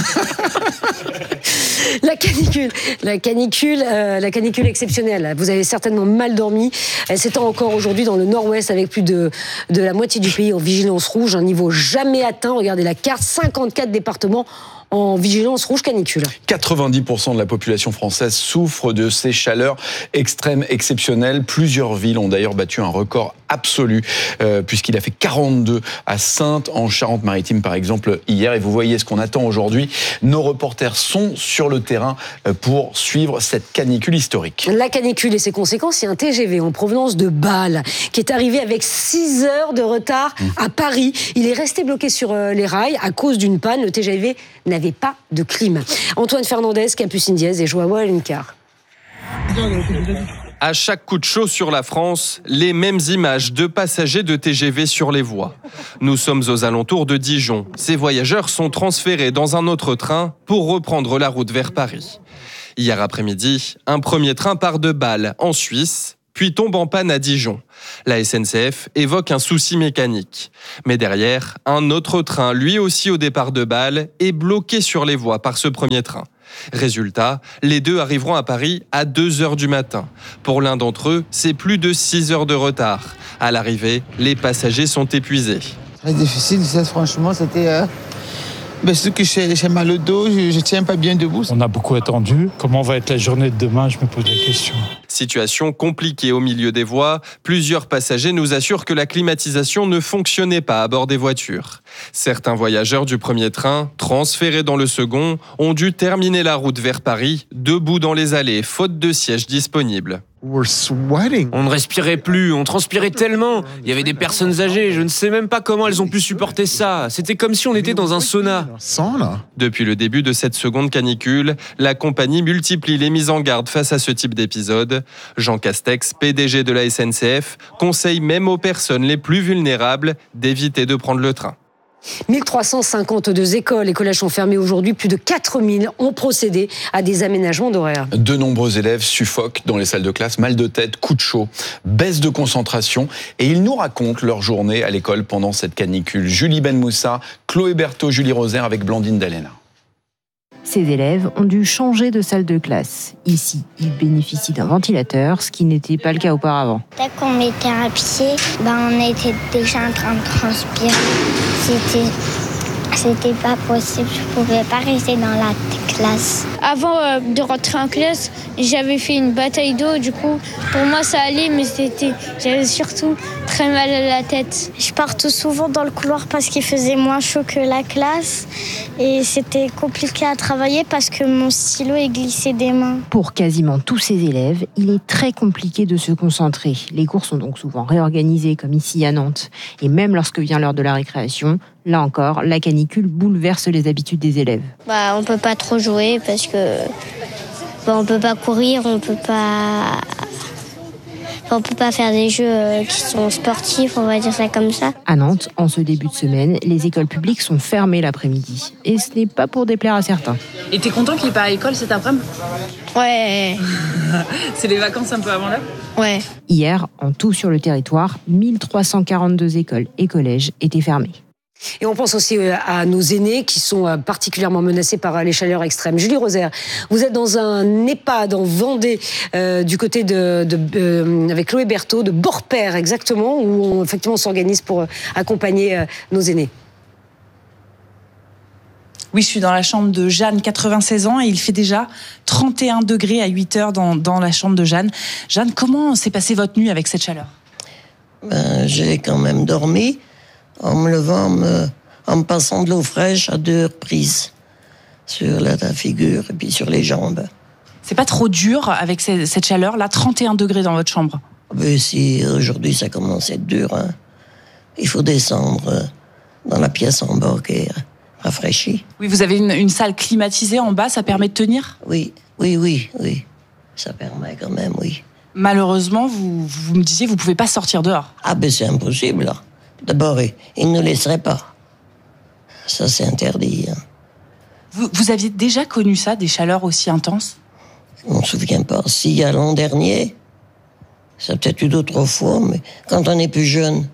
La canicule, la canicule, euh, la canicule exceptionnelle. Vous avez certainement mal dormi. Elle s'étend encore aujourd'hui dans le nord-ouest avec plus de, de la moitié du pays en vigilance rouge, un niveau jamais atteint. Regardez la carte, cinquante-quatre départements en vigilance rouge canicule. quatre-vingt-dix pour cent de la population française souffre de ces chaleurs extrêmes exceptionnelles. Plusieurs villes ont d'ailleurs battu un record absolu, euh, puisqu'il a fait quarante-deux à Saintes, en Charente-Maritime par exemple, hier. Et vous voyez ce qu'on attend aujourd'hui. Nos reporters sont sur le terrain pour suivre cette canicule historique. La canicule et ses conséquences, il y a un T G V en provenance de Bâle qui est arrivé avec six heures de retard à Paris. Il est resté bloqué sur les rails à cause d'une panne. Le T G V n'avait pas de clim. Antoine Fernandez, Capucine Diaz et Joao Alencar. À chaque coup de chaud sur la France, les mêmes images de passagers de T G V sur les voies. Nous sommes aux alentours de Dijon. Ces voyageurs sont transférés dans un autre train pour reprendre la route vers Paris. Hier après-midi, un premier train part de Bâle, en Suisse, puis tombe en panne à Dijon. La S N C F évoque un souci mécanique. Mais derrière, un autre train, lui aussi au départ de Bâle, est bloqué sur les voies par ce premier train. Résultat, les deux arriveront à Paris à deux heures du matin. Pour l'un d'entre eux, c'est plus de six heures de retard. À l'arrivée, les passagers sont épuisés. Très difficile, ça, franchement, c'était... Euh... Ben, surtout que j'ai, j'ai mal au dos, je ne tiens pas bien debout. On a beaucoup attendu. Comment va être la journée de demain? Je me pose la question. Situation compliquée au milieu des voies. Plusieurs passagers nous assurent que la climatisation ne fonctionnait pas à bord des voitures. Certains voyageurs du premier train, transférés dans le second, ont dû terminer la route vers Paris, debout dans les allées, faute de sièges disponibles. On ne respirait plus, on transpirait tellement. Il y avait des personnes âgées, je ne sais même pas comment elles ont pu supporter ça. C'était comme si on était dans un sauna. Depuis le début de cette seconde canicule, la compagnie multiplie les mises en garde face à ce type d'épisode. Jean Castex, P D G de la S N C F, conseille même aux personnes les plus vulnérables d'éviter de prendre le train. mille trois cent cinquante-deux écoles et collèges sont fermés aujourd'hui. Plus de quatre mille ont procédé à des aménagements d'horaires. De nombreux élèves suffoquent dans les salles de classe, mal de tête, coups de chaud, baisse de concentration. Et ils nous racontent leur journée à l'école pendant cette canicule. Julie Benmoussa, Chloé Berthaud, Julie Rosaire avec Blandine Dalena. Ces élèves ont dû changer de salle de classe. Ici, ils bénéficient d'un ventilateur, ce qui n'était pas le cas auparavant. Dès qu'on mettait un pied, ben on était déjà en train de transpirer. C'était, c'était pas possible, je pouvais pas rester dans la classe. Avant euh, de rentrer en classe, j'avais fait une bataille d'eau, du coup, pour moi ça allait, mais c'était, j'avais surtout très mal à la tête. Je partais souvent dans le couloir parce qu'il faisait moins chaud que la classe et c'était compliqué à travailler parce que mon stylo est glissé des mains. Pour quasiment tous ces élèves, il est très compliqué de se concentrer. Les cours sont donc souvent réorganisés, comme ici à Nantes. Et même lorsque vient l'heure de la récréation, là encore, la canicule bouleverse les habitudes des élèves. Bah, on peut pas trop jouer parce que bah, on peut pas courir, on peut pas... On peut pas faire des jeux qui sont sportifs, on va dire ça comme ça. À Nantes, en ce début de semaine, les écoles publiques sont fermées l'après-midi. Et ce n'est pas pour déplaire à certains. Et t'es content qu'il n'y ait pas à l'école cet après-midi? Ouais. C'est les vacances un peu avant l'heure? Ouais. Hier, en tout sur le territoire, mille trois cent quarante-deux écoles et collèges étaient fermés. Et on pense aussi à nos aînés qui sont particulièrement menacés par les chaleurs extrêmes. Julie Rosaire, vous êtes dans un EHPAD en Vendée, euh, du côté de, de euh, avec Chloé Berthaud, de Beaurepaire exactement, où on, effectivement on s'organise pour accompagner euh, nos aînés. Oui, je suis dans la chambre de Jeanne, quatre-vingt-seize ans, et il fait déjà trente et un degrés à huit heures dans, dans la chambre de Jeanne. Jeanne, comment s'est passée votre nuit avec cette chaleur? Ben, j'ai quand même dormi. En me levant, en me, en me passant de l'eau fraîche à deux reprises sur la, la figure et puis sur les jambes. C'est pas trop dur avec ces, cette chaleur, là, trente et un degrés dans votre chambre? Ben, si aujourd'hui ça commence à être dur, hein, il faut descendre dans la pièce en bas qui est rafraîchie. Oui, vous avez une, une salle climatisée en bas, ça permet de tenir? Oui, oui, oui, oui. Ça permet quand même, oui. Malheureusement, vous, vous me disiez, vous pouvez pas sortir dehors. Ah ben c'est impossible, là. D'abord, ils ne nous laisseraient pas. Ça, c'est interdit. Hein. Vous, vous aviez déjà connu ça, des chaleurs aussi intenses? Je ne me souviens pas. Si, il y a l'an dernier, ça a peut-être eu d'autres fois, mais quand on est plus jeune,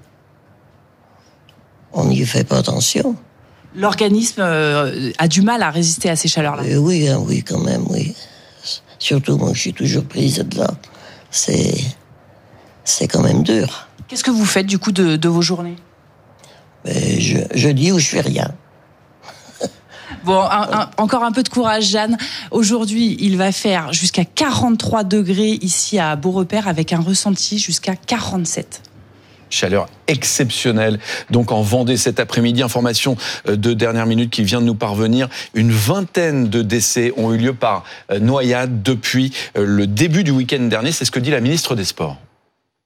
on n'y fait pas attention. L'organisme euh, a du mal à résister à ces chaleurs-là? euh, Oui, hein, oui, quand même, oui. Surtout, moi, je suis toujours prise de là. C'est, c'est quand même dur. Qu'est-ce que vous faites du coup de, de vos journées? Ben, je, je dis où je fais rien. Bon, un, un, encore un peu de courage, Jeanne. Aujourd'hui, il va faire jusqu'à quarante-trois degrés ici à Beaurepaire avec un ressenti jusqu'à quarante-sept. Chaleur exceptionnelle. Donc en Vendée cet après-midi, information de dernière minute qui vient de nous parvenir. Une vingtaine de décès ont eu lieu par noyade depuis le début du week-end dernier. C'est ce que dit la ministre des Sports.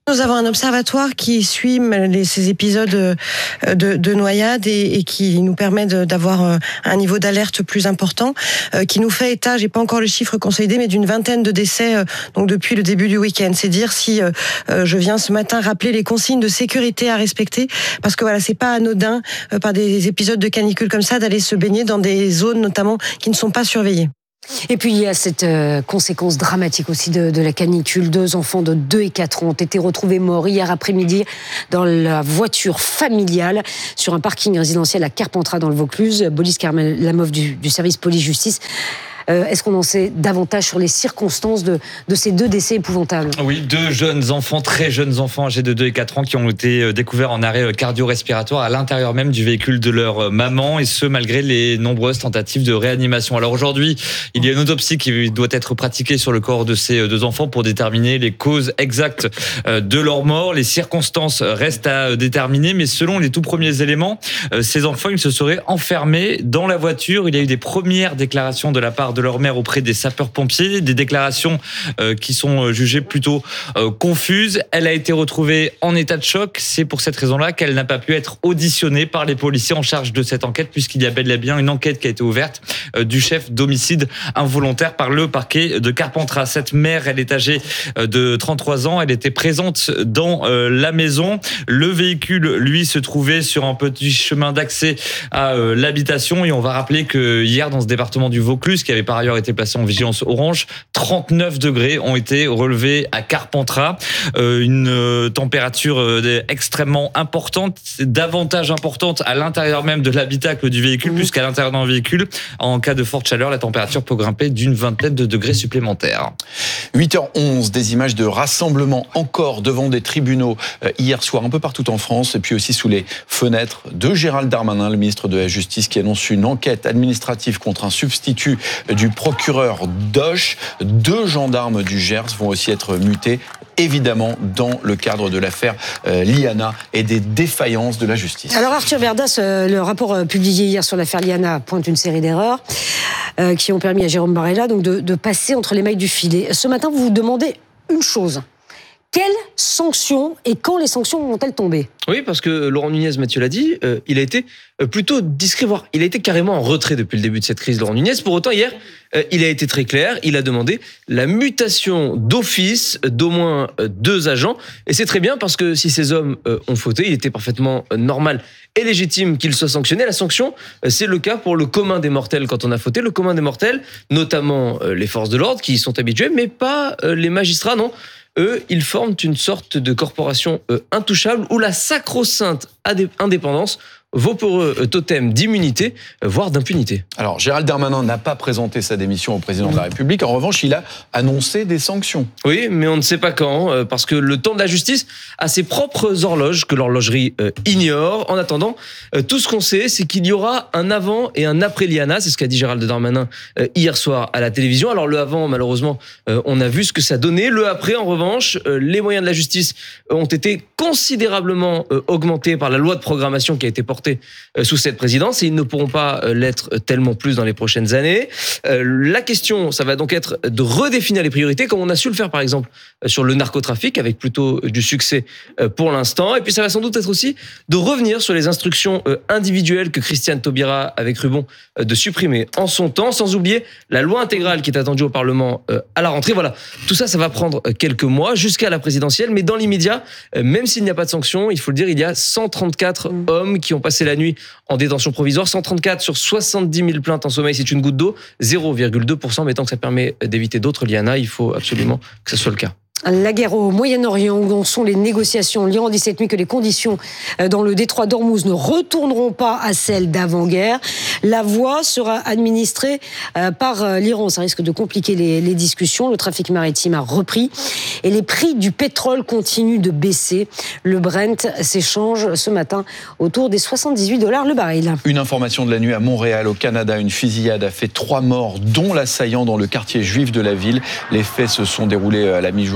Nous avons un observatoire qui suit les, ces épisodes de, de noyade et, et qui nous permet de, d'avoir un niveau d'alerte plus important, euh, qui nous fait état, j'ai pas encore le chiffre consolidé, mais d'une vingtaine de décès euh, donc depuis le début du week-end. C'est dire si euh, je viens ce matin rappeler les consignes de sécurité à respecter, parce que voilà, c'est pas anodin euh, par des épisodes de canicule comme ça d'aller se baigner dans des zones notamment qui ne sont pas surveillées. Et puis il y a cette euh, conséquence dramatique aussi de, de la canicule. Deux enfants de deux et quatre ans ont été retrouvés morts hier après-midi dans la voiture familiale sur un parking résidentiel à Carpentras dans le Vaucluse. Boris Karmelamov du, du service police-justice. Euh, est-ce qu'on en sait davantage sur les circonstances de, de ces deux décès épouvantables ? Oui, deux jeunes enfants, très jeunes enfants âgés de deux et quatre ans qui ont été découverts en arrêt cardio-respiratoire à l'intérieur même du véhicule de leur maman, et ce malgré les nombreuses tentatives de réanimation. Alors aujourd'hui, il y a une autopsie qui doit être pratiquée sur le corps de ces deux enfants pour déterminer les causes exactes de leur mort. Les circonstances restent à déterminer, mais selon les tout premiers éléments, ces enfants, ils se seraient enfermés dans la voiture. Il y a eu des premières déclarations de la part de leur mère auprès des sapeurs-pompiers, des déclarations euh, qui sont jugées plutôt euh, confuses. Elle a été retrouvée en état de choc. C'est pour cette raison-là qu'elle n'a pas pu être auditionnée par les policiers en charge de cette enquête, puisqu'il y a bel et bien une enquête qui a été ouverte euh, du chef d'homicide involontaire par le parquet de Carpentras. Cette mère, elle est âgée euh, de trente-trois ans. Elle était présente dans euh, la maison. Le véhicule, lui, se trouvait sur un petit chemin d'accès à euh, l'habitation. Et on va rappeler que hier, dans ce département du Vaucluse, qui avait par ailleurs été placé en vigilance orange, trente-neuf degrés ont été relevés à Carpentras. Euh, une euh, température euh, extrêmement importante, davantage importante à l'intérieur même de l'habitacle du véhicule, mmh. puisqu'à l'intérieur d'un véhicule, en cas de forte chaleur, la température peut grimper d'une vingtaine de degrés supplémentaires. huit heures onze, des images de rassemblement encore devant des tribunaux euh, hier soir, un peu partout en France, et puis aussi sous les fenêtres de Gérald Darmanin, le ministre de la Justice, qui annonce une enquête administrative contre un substitut du procureur Doche. Deux gendarmes du Gers vont aussi être mutés, évidemment dans le cadre de l'affaire euh, Liana et des défaillances de la justice. Alors Arthur Berdas, euh, le rapport euh, publié hier sur l'affaire Liana pointe une série d'erreurs euh, qui ont permis à Jérôme Barella donc, de, de passer entre les mailles du filet. Ce matin, vous vous demandez une chose. Quelles sanctions et quand les sanctions vont-elles tomber ? Oui, parce que Laurent Nunez, Mathieu l'a dit, euh, il a été plutôt discret, voire il a été carrément en retrait depuis le début de cette crise, Laurent Nunez. Pour autant, hier, euh, il a été très clair, il a demandé la mutation d'office d'au moins deux agents. Et c'est très bien parce que si ces hommes euh, ont fauté, il était parfaitement euh, normal et légitime qu'ils soient sanctionnés. La sanction, euh, c'est le cas pour le commun des mortels quand on a fauté. Le commun des mortels, notamment euh, les forces de l'ordre qui y sont habitués, mais pas euh, les magistrats, non. Eux, ils forment une sorte de corporation euh, intouchable où la sacro-sainte indépendance vaut pour eux totem d'immunité, voire d'impunité. Alors, Gérald Darmanin n'a pas présenté sa démission au président de la République. En revanche, il a annoncé des sanctions. Oui, mais on ne sait pas quand, parce que le temps de la justice a ses propres horloges que l'horlogerie ignore. En attendant, tout ce qu'on sait, c'est qu'il y aura un avant et un après Liana. C'est ce qu'a dit Gérald Darmanin hier soir à la télévision. Alors, le avant, malheureusement, on a vu ce que ça donnait. Le après, en revanche, les moyens de la justice ont été considérablement augmentés par la loi de programmation qui a été portée sous cette présidence, et ils ne pourront pas l'être tellement plus dans les prochaines années. La question, ça va donc être de redéfinir les priorités, comme on a su le faire par exemple sur le narcotrafic, avec plutôt du succès pour l'instant. Et puis ça va sans doute être aussi de revenir sur les instructions individuelles que Christiane Taubira avait cru bon de supprimer en son temps, sans oublier la loi intégrale qui est attendue au Parlement à la rentrée. Voilà, tout ça, ça va prendre quelques mois jusqu'à la présidentielle, mais dans l'immédiat, même s'il n'y a pas de sanctions, il faut le dire, il y a cent trente-quatre mmh. hommes qui ont passé la nuit en détention provisoire, cent trente-quatre sur soixante-dix mille plaintes en sommeil, c'est une goutte d'eau, zéro virgule deux pour cent, mais tant que ça permet d'éviter d'autres Liana, il faut absolument que ce soit le cas. La guerre au Moyen-Orient, où en sont les négociations. L'Iran dit cette nuit que les conditions dans le détroit d'Ormuz ne retourneront pas à celles d'avant-guerre. La voie sera administrée par l'Iran. Ça risque de compliquer les, les discussions. Le trafic maritime a repris et les prix du pétrole continuent de baisser. Le Brent s'échange ce matin autour des soixante-dix-huit dollars le baril. Une information de la nuit à Montréal, au Canada. Une fusillade a fait trois morts, dont l'assaillant dans le quartier juif de la ville. Les faits se sont déroulés à la mi-journée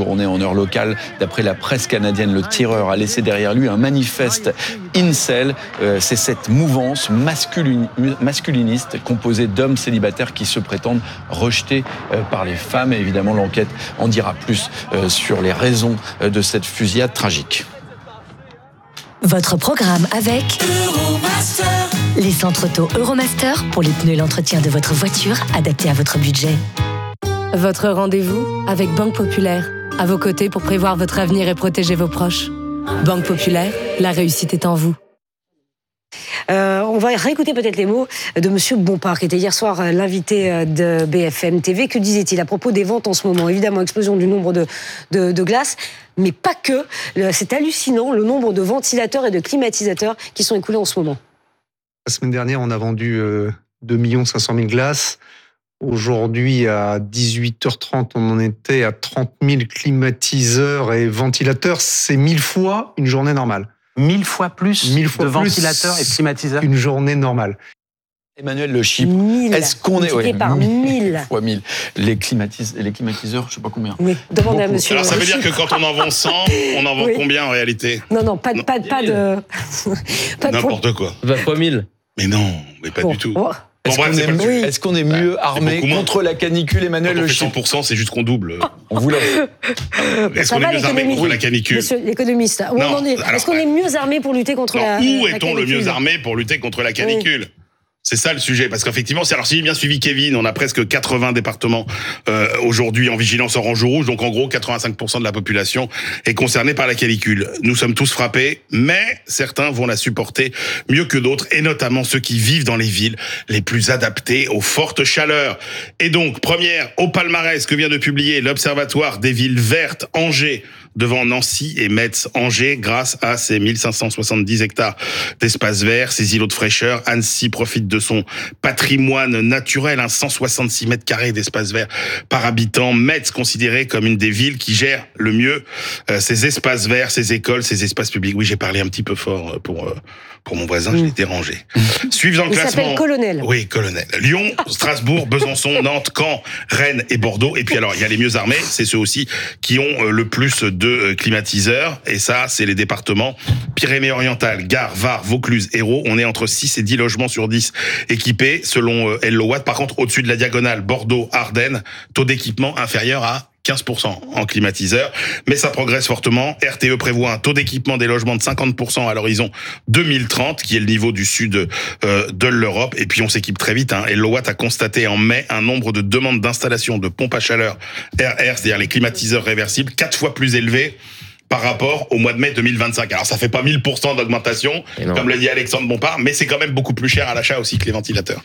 journée en heure locale. D'après la presse canadienne, le tireur a laissé derrière lui un manifeste incel. Euh, c'est cette mouvance masculin, masculiniste composée d'hommes célibataires qui se prétendent rejetés euh, par les femmes. Et évidemment, l'enquête en dira plus euh, sur les raisons euh, de cette fusillade tragique. Votre programme avec Euromaster. Les centres auto Euromaster pour les pneus et l'entretien de votre voiture adaptés à votre budget. Votre rendez-vous avec Banque Populaire. À vos côtés pour prévoir votre avenir et protéger vos proches. Banque Populaire, la réussite est en vous. Euh, on va réécouter peut-être les mots de Monsieur Bompard, qui était hier soir l'invité de B F M T V. Que disait-il à propos des ventes en ce moment? Évidemment, explosion du nombre de, de, de glaces, mais pas que. C'est hallucinant le nombre de ventilateurs et de climatisateurs qui sont écoulés en ce moment. La semaine dernière, on a vendu euh, deux millions cinq cent mille glaces. Aujourd'hui, à dix-huit heures trente, on en était à trente mille climatiseurs et ventilateurs. C'est mille fois une journée normale. Mille fois plus mille fois de plus ventilateurs et climatiseurs. Une journée normale. Emmanuel Le Chypre, mille. est-ce qu'on est ouais, par mille fois mille. Les, climatis, les climatiseurs, je sais pas combien. Oui, demandez à monsieur. Alors ça veut dire que quand on en vend cent, on en vend oui. combien en réalité? Non, non, pas, non. pas, pas de... pas N'importe de... quoi. vingt fois mille. Mais non, mais pas bon. du tout. Oh. Est-ce qu'on est, mieux, oui. est, qu'on est mieux bah, armé contre la canicule, Emmanuel Le Chypre? cent pour cent, c'est juste qu'on double. On vous laisse. Est-ce qu'on est mieux armé contre la canicule? Monsieur l'économiste, où non, on en est alors, est-ce qu'on est mieux armé pour lutter contre non, la, où la est-on le mieux armé pour lutter contre la canicule? Oui. C'est ça le sujet, parce qu'effectivement, alors si j'ai bien suivi Kevin, on a presque quatre-vingts départements euh, aujourd'hui en vigilance orange ou rouge, donc en gros quatre-vingt-cinq pour cent de la population est concernée par la canicule. Nous sommes tous frappés, mais certains vont la supporter mieux que d'autres, et notamment ceux qui vivent dans les villes les plus adaptées aux fortes chaleurs. Et donc, première, au palmarès que vient de publier l'Observatoire des villes vertes, Angers, devant Nancy et Metz-Angers, grâce à ses mille cinq cent soixante-dix hectares d'espace vert, ses îlots de fraîcheur. Annecy profite de son patrimoine naturel, hein, cent soixante-six mètres carrés d'espace vert par habitant. Metz, considéré comme une des villes qui gère le mieux euh, ses espaces verts, ses écoles, ses espaces publics. Oui, j'ai parlé un petit peu fort pour euh, pour mon voisin, mmh. je l'ai dérangé. Suivent dans le Il classement. s'appelle Colonel. Oui, Colonel. Lyon, Strasbourg, Besançon, Nantes, Caen, Rennes et Bordeaux. Et puis alors, il y a les mieux armés, c'est ceux aussi qui ont euh, le plus de climatiseurs, et ça, c'est les départements Pyrénées-Orientales, Gard, Var, Vaucluse, Hérault. On est entre six et dix logements sur dix équipés, selon euh, Hello Watt. Par contre, au-dessus de la diagonale, Bordeaux, Ardennes, taux d'équipement inférieur à quinze pour cent en climatiseur, mais ça progresse fortement. R T E prévoit un taux d'équipement des logements de cinquante pour cent à l'horizon deux mille trente, qui est le niveau du sud euh, de l'Europe. Et puis on s'équipe très vite. Hein. Hello Watt a constaté en mai un nombre de demandes d'installation de pompes à chaleur R R, c'est-à-dire les climatiseurs réversibles, quatre fois plus élevé par rapport au mois de mai deux mille vingt-cinq. Alors ça fait pas mille pour cent d'augmentation, comme l'a dit Alexandre Bompard, mais c'est quand même beaucoup plus cher à l'achat aussi que les ventilateurs.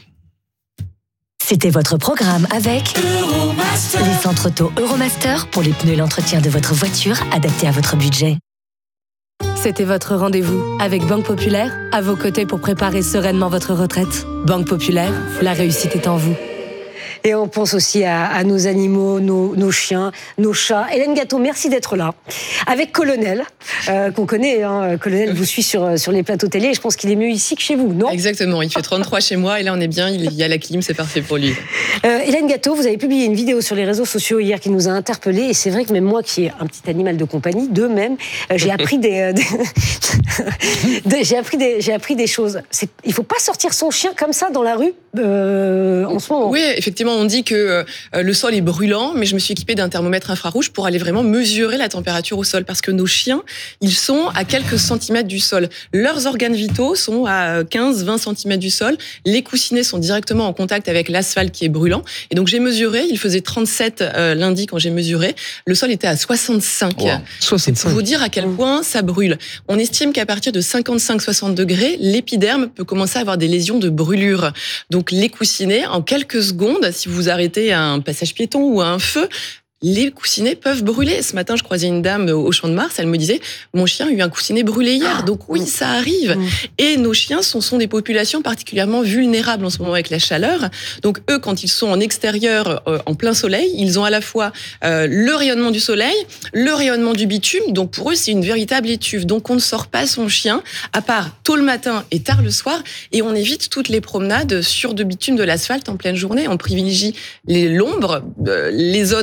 C'était votre programme avec Euromaster. Les centres auto Euromaster pour les pneus et l'entretien de votre voiture adaptés à votre budget. C'était votre rendez-vous avec Banque Populaire, à vos côtés pour préparer sereinement votre retraite. Banque Populaire, la réussite est en vous. Et on pense aussi à, à nos animaux, nos, nos chiens, nos chats. Hélène Gâteau, merci d'être là. Avec Colonel, euh, qu'on connaît. Hein. Colonel vous suit sur, sur les plateaux télé. Et je pense qu'il est mieux ici que chez vous, non? Exactement. Il fait trente-trois chez moi et là, on est bien. Il y a la clim, c'est parfait pour lui. Euh, Hélène Gâteau, vous avez publié une vidéo sur les réseaux sociaux hier qui nous a interpellés. Et c'est vrai que même moi, qui ai un petit animal de compagnie, de même, euh, j'ai appris des, euh, des... des j'ai appris des, j'ai appris des choses. C'est, il ne faut pas sortir son chien comme ça dans la rue euh, en ce moment. Oui, effectivement. On dit que euh, le sol est brûlant, mais je me suis équipée d'un thermomètre infrarouge pour aller vraiment mesurer la température au sol, parce que nos chiens, ils sont à quelques centimètres du sol. Leurs organes vitaux sont à quinze à vingt centimètres du sol. Les coussinets sont directement en contact avec l'asphalte qui est brûlant. Et donc j'ai mesuré, il faisait trente-sept euh, lundi quand j'ai mesuré, le sol était à soixante-cinq. Wow. soixante-cinq. C'est pour vous dire à quel point ça brûle. On estime qu'à partir de cinquante-cinq à soixante degrés, l'épiderme peut commencer à avoir des lésions de brûlure. Donc les coussinets, en quelques secondes, si vous arrêtez à un passage piéton ou à un feu, les coussinets peuvent brûler. Ce matin, je croisais une dame au Champ de Mars, elle me disait « Mon chien a eu un coussinet brûlé hier ». Donc oui, ça arrive. Mmh. Et nos chiens sont, sont des populations particulièrement vulnérables en ce moment avec la chaleur. Donc eux, quand ils sont en extérieur, euh, en plein soleil, ils ont à la fois euh, le rayonnement du soleil, le rayonnement du bitume. Donc pour eux, c'est une véritable étuve. Donc on ne sort pas son chien, à part tôt le matin et tard le soir. Et on évite toutes les promenades sur de bitume de l'asphalte en pleine journée. On privilégie les, l'ombre, euh, les zones herbagées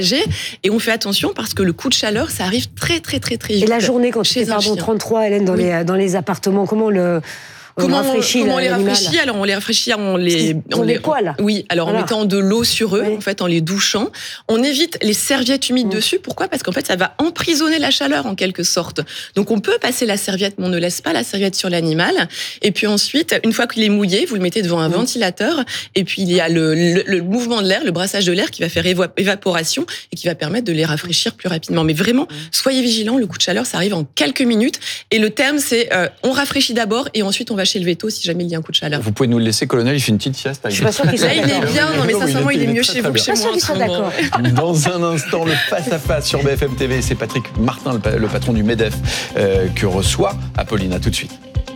soulager. Et on fait attention parce que le coup de chaleur, ça arrive très, très, très, très vite. Et la journée, quand tu es, pardon, trente-trois, Hélène, dans, oui. les, dans les appartements, comment le... Comment on, rafraîchit comment on les l'animal. rafraîchit? Alors on les rafraîchit en les, on les, les poils. Oui, alors voilà. en mettant de l'eau sur eux, oui. en fait, en les douchant. On évite les serviettes humides mmh. dessus. Pourquoi? Parce qu'en fait, ça va emprisonner la chaleur en quelque sorte. Donc on peut passer la serviette, mais on ne laisse pas la serviette sur l'animal. Et puis ensuite, une fois qu'il est mouillé, vous le mettez devant un mmh. ventilateur. Et puis il y a le, le, le mouvement de l'air, le brassage de l'air qui va faire évo- évaporation et qui va permettre de les rafraîchir plus rapidement. Mais vraiment, soyez vigilants. Le coup de chaleur, ça arrive en quelques minutes. Et le terme, c'est euh, on rafraîchit d'abord et ensuite on va chez le véto si jamais il y a un coup de chaleur. Vous pouvez nous le laisser, colonel, il fait une petite sieste. Je suis pas sûr qu'il soit d'accord. Là, il est bien, non mais sincèrement, il est mieux chez vous que chez moi. Je suis pas sûr qu'il soit d'accord. Dans un instant, le face-à-face sur B F M T V, c'est Patrick Martin, le patron du MEDEF, euh, que reçoit Apolline. À tout de suite.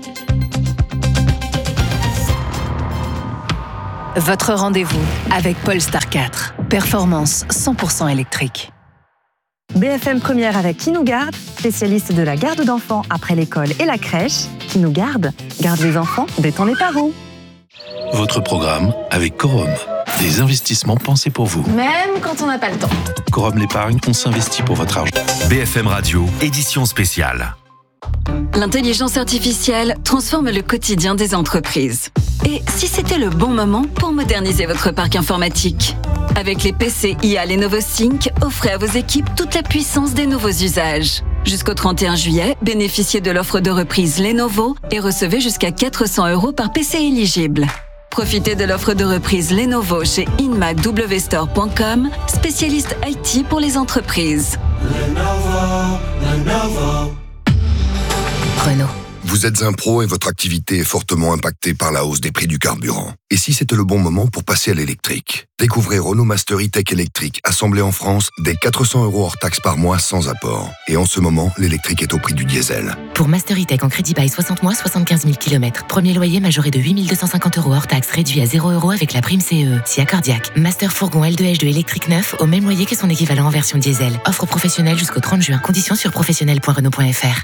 Votre rendez-vous avec Polestar quatre. Performance cent pour cent électrique. B F M Première avec Qui nous garde, spécialiste de la garde d'enfants après l'école et la crèche. Qui nous garde, garde les enfants, détend les parents. Votre programme avec Corum. Des investissements pensés pour vous. Même quand on n'a pas le temps. Corum l'épargne, on s'investit pour votre argent. B F M Radio, édition spéciale. L'intelligence artificielle transforme le quotidien des entreprises. Et si c'était le bon moment pour moderniser votre parc informatique? Avec les P C I A Lenovo Sync, offrez à vos équipes toute la puissance des nouveaux usages. Jusqu'au trente et un juillet, bénéficiez de l'offre de reprise Lenovo et recevez jusqu'à quatre cents euros par P C éligible. Profitez de l'offre de reprise Lenovo chez inmac w store point com, spécialiste I T pour les entreprises. Lenovo, Lenovo. Renault. Vous êtes un pro et votre activité est fortement impactée par la hausse des prix du carburant. Et si c'était le bon moment pour passer à l'électrique? Découvrez Renault Master E-Tech électrique, assemblé en France, dès quatre cents euros hors taxe par mois sans apport. Et en ce moment, l'électrique est au prix du diesel. Pour Master E-Tech en crédit bail soixante mois, soixante-quinze mille kilomètres. Premier loyer majoré de huit mille deux cent cinquante euros hors taxe, réduit à zéro euros avec la prime C E E. Si accordiaque. Master Fourgon L deux H deux électrique neuf au même loyer que son équivalent en version diesel. Offre professionnelle jusqu'au trente juin. Conditions sur professionnel point renault point f r.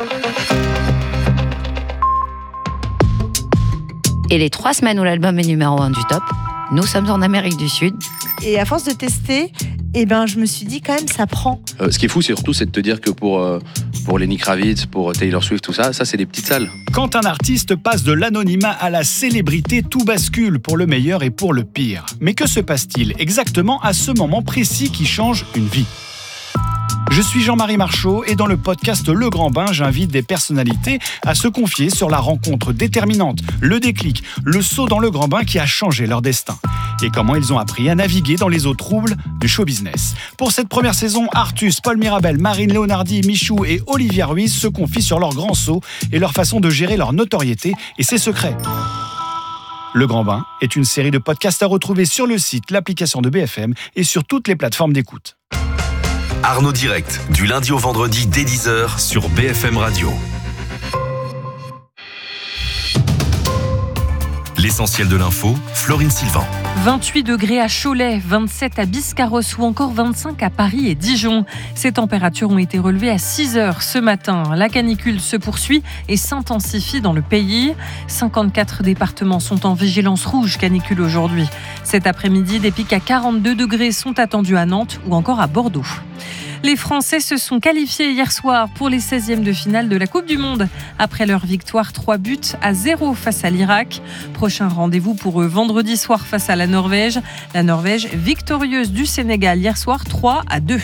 Et les trois semaines où l'album est numéro un du top, nous sommes en Amérique du Sud. Et à force de tester, eh ben, je me suis dit quand même, ça prend. Euh, ce qui est fou, c'est surtout c'est de te dire que pour, euh, pour Lenny Kravitz, pour Taylor Swift, tout ça, ça c'est des petites salles. Quand un artiste passe de l'anonymat à la célébrité, tout bascule pour le meilleur et pour le pire. Mais que se passe-t-il exactement à ce moment précis qui change une vie ? Je suis Jean-Marie Marchaud et dans le podcast Le Grand Bain, j'invite des personnalités à se confier sur la rencontre déterminante, le déclic, le saut dans le grand bain qui a changé leur destin et comment ils ont appris à naviguer dans les eaux troubles du show business. Pour cette première saison, Artus, Paul Mirabel, Marine Leonardi, Michou et Olivia Ruiz se confient sur leur grand saut et leur façon de gérer leur notoriété et ses secrets. Le Grand Bain est une série de podcasts à retrouver sur le site, l'application de B F M et sur toutes les plateformes d'écoute. Arnaud Direct, du lundi au vendredi dès dix heures sur B F M Radio. L'essentiel de l'info, Florine Sylvain. vingt-huit degrés à Cholet, vingt-sept à Biscarrosse ou encore vingt-cinq à Paris et Dijon. Ces températures ont été relevées à six heures ce matin. La canicule se poursuit et s'intensifie dans le pays. cinquante-quatre départements sont en vigilance rouge canicule aujourd'hui. Cet après-midi, des pics à quarante-deux degrés sont attendus à Nantes ou encore à Bordeaux. Les Français se sont qualifiés hier soir pour les seizièmes de finale de la Coupe du Monde. Après leur victoire trois buts à zéro face à l'Irak. Prochain rendez-vous pour eux vendredi soir face à la Norvège. La Norvège victorieuse du Sénégal hier soir trois à deux.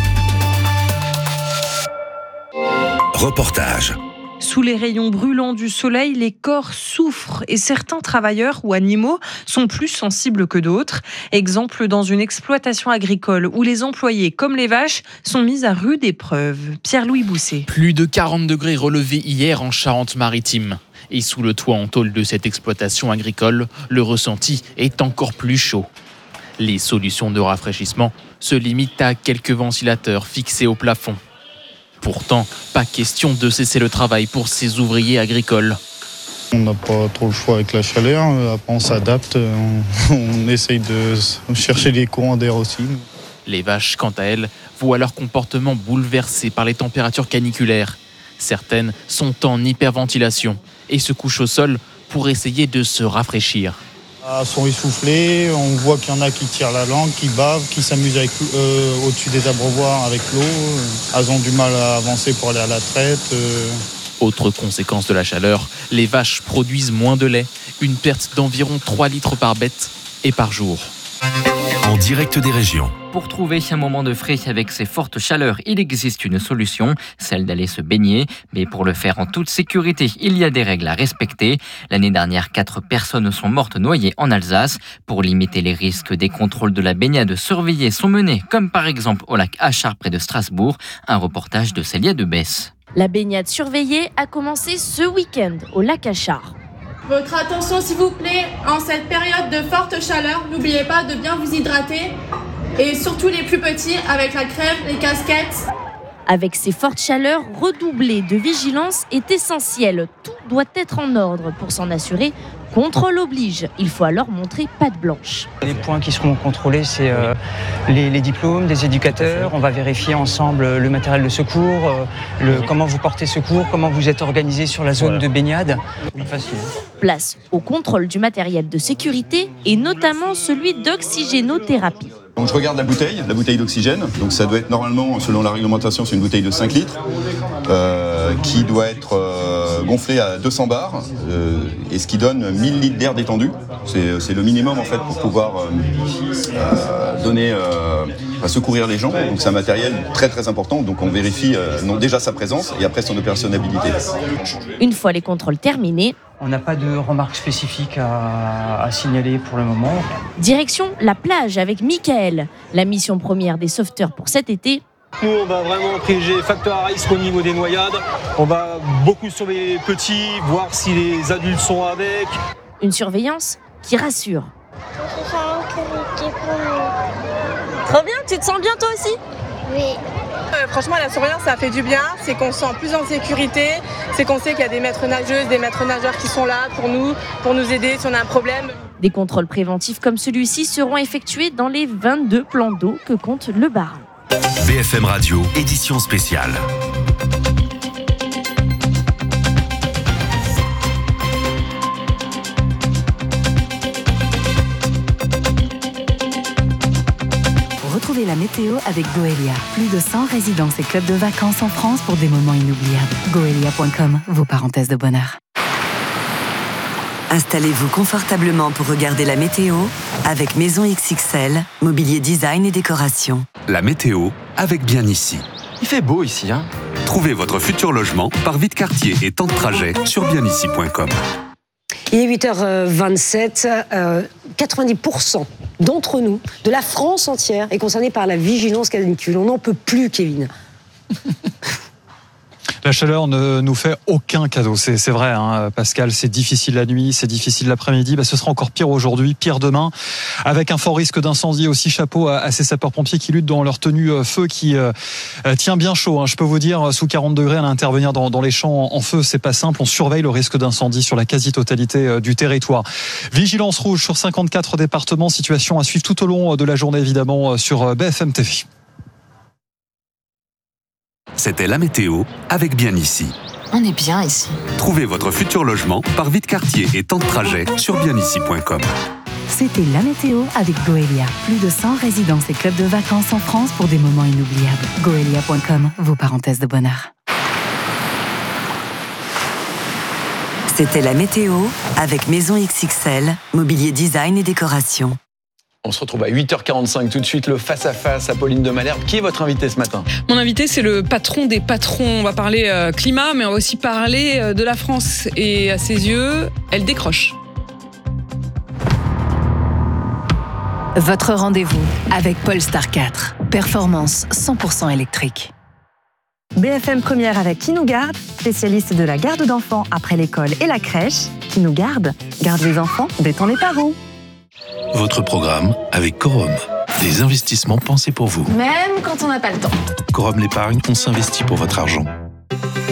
Reportage. Sous les rayons brûlants du soleil, les corps souffrent et certains travailleurs ou animaux sont plus sensibles que d'autres. Exemple dans une exploitation agricole où les employés, comme les vaches, sont mis à rude épreuve. Pierre-Louis Bousset. Plus de quarante degrés relevés hier en Charente-Maritime. Et sous le toit en tôle de cette exploitation agricole, le ressenti est encore plus chaud. Les solutions de rafraîchissement se limitent à quelques ventilateurs fixés au plafond. Pourtant, pas question de cesser le travail pour ces ouvriers agricoles. On n'a pas trop le choix avec la chaleur, après on s'adapte, on, on essaye de chercher des courants d'air aussi. Les vaches, quant à elles, voient leur comportement bouleversé par les températures caniculaires. Certaines sont en hyperventilation et se couchent au sol pour essayer de se rafraîchir. Elles sont essoufflées, on voit qu'il y en a qui tirent la langue, qui bavent, qui s'amusent avec, euh, au-dessus des abreuvoirs avec l'eau. Elles ont du mal à avancer pour aller à la traite. Euh... Autre conséquence de la chaleur, les vaches produisent moins de lait, une perte d'environ trois litres par bête et par jour. En direct des régions. Pour trouver un moment de frais avec ces fortes chaleurs, il existe une solution, celle d'aller se baigner. Mais pour le faire en toute sécurité, il y a des règles à respecter. L'année dernière, quatre personnes sont mortes noyées en Alsace. Pour limiter les risques, des contrôles de la baignade surveillés sont menés, comme par exemple au lac Achard près de Strasbourg. Un reportage de Célia Debesse. La baignade surveillée a commencé ce week-end au lac Achard. Votre attention s'il vous plaît, en cette période de forte chaleur, n'oubliez pas de bien vous hydrater et surtout les plus petits avec la crème, les casquettes. Avec ces fortes chaleurs, redoubler de vigilance est essentiel. Tout doit être en ordre pour s'en assurer. Contrôle oblige. Il faut alors montrer patte blanche. Les points qui seront contrôlés, c'est euh, les, les diplômes des éducateurs. On va vérifier ensemble le matériel de secours, euh, le, comment vous portez secours, comment vous êtes organisé sur la zone voilà. de baignade. Facile. Place au contrôle du matériel de sécurité et notamment celui d'oxygénothérapie. Donc je regarde la bouteille, la bouteille d'oxygène. Donc ça doit être normalement, selon la réglementation, c'est une bouteille de cinq litres euh, qui doit être euh, gonflée à deux cents bars euh, et ce qui donne mille litres d'air détendu. C'est, c'est le minimum en fait pour pouvoir euh, euh, donner, euh, enfin, secourir les gens. Donc c'est un matériel très très important. Donc on vérifie euh, non, déjà sa présence et après son opérationnalité. Une fois les contrôles terminés, on n'a pas de remarques spécifiques à, à signaler pour le moment. Direction la plage avec Michael. La mission première des sauveteurs pour cet été. Nous, on va vraiment privilégier facteur à risque au niveau des noyades. On va beaucoup surveiller les petits, voir si les adultes sont avec. Une surveillance qui rassure. Trop bien, tu te sens bien toi aussi ? Oui. Euh, franchement, la surveillance, ça fait du bien. C'est qu'on se sent plus en sécurité. C'est qu'on sait qu'il y a des maîtres nageuses, des maîtres nageurs qui sont là pour nous, pour nous aider si on a un problème. Des contrôles préventifs comme celui-ci seront effectués dans les vingt-deux plans d'eau que compte le Bas-Rhin. B F M Radio, édition spéciale. Retrouvez la météo avec Goelia. Plus de cent résidences et clubs de vacances en France pour des moments inoubliables. Goelia point com, vos parenthèses de bonheur. Installez-vous confortablement pour regarder la météo avec Maison X X L, mobilier design et décoration. La météo avec Bien Ici. Il fait beau ici, hein ? Trouvez votre futur logement par Vite-Quartier et temps de trajet sur bien ici point com. Il est huit heures vingt-sept, euh, quatre-vingt-dix pour cent d'entre nous, de la France entière, est concernée par la vigilance canicule. On n'en peut plus, Kevin. La chaleur ne nous fait aucun cadeau, c'est, c'est vrai, hein, Pascal, c'est difficile la nuit, c'est difficile l'après-midi, bah, ce sera encore pire aujourd'hui, pire demain, avec un fort risque d'incendie aussi. Chapeau à, à ces sapeurs-pompiers qui luttent dans leur tenue euh, feu qui euh, tient bien chaud, hein. Je peux vous dire, sous quarante degrés, à intervenir dans, dans les champs en, en feu, c'est pas simple. On surveille le risque d'incendie sur la quasi-totalité euh, du territoire. Vigilance rouge sur cinquante-quatre départements, situation à suivre tout au long de la journée évidemment sur B F M T V. C'était la météo avec Bien Ici. On est bien ici. Trouvez votre futur logement par Vite-Quartier et temps de trajet sur bien ici point com. C'était la météo avec Goelia. Plus de cent résidences et clubs de vacances en France pour des moments inoubliables. Goelia point com, vos parenthèses de bonheur. C'était la météo avec Maison X X L, mobilier design et décoration. On se retrouve à huit heures quarante-cinq tout de suite, le face-à-face. Apolline de Malherbe, qui est votre invité ce matin ? Mon invité, c'est le patron des patrons. On va parler euh, climat, mais on va aussi parler euh, de la France. Et à ses yeux, elle décroche. Votre rendez-vous avec Polestar quatre. Performance cent pour cent électrique. B F M Première avec Qui nous garde, spécialiste de la garde d'enfants après l'école et la crèche. Qui nous garde, garde les enfants, détend les parents. Votre programme avec Corum. Des investissements pensés pour vous. Même quand on n'a pas le temps. Corum l'épargne, on s'investit pour votre argent.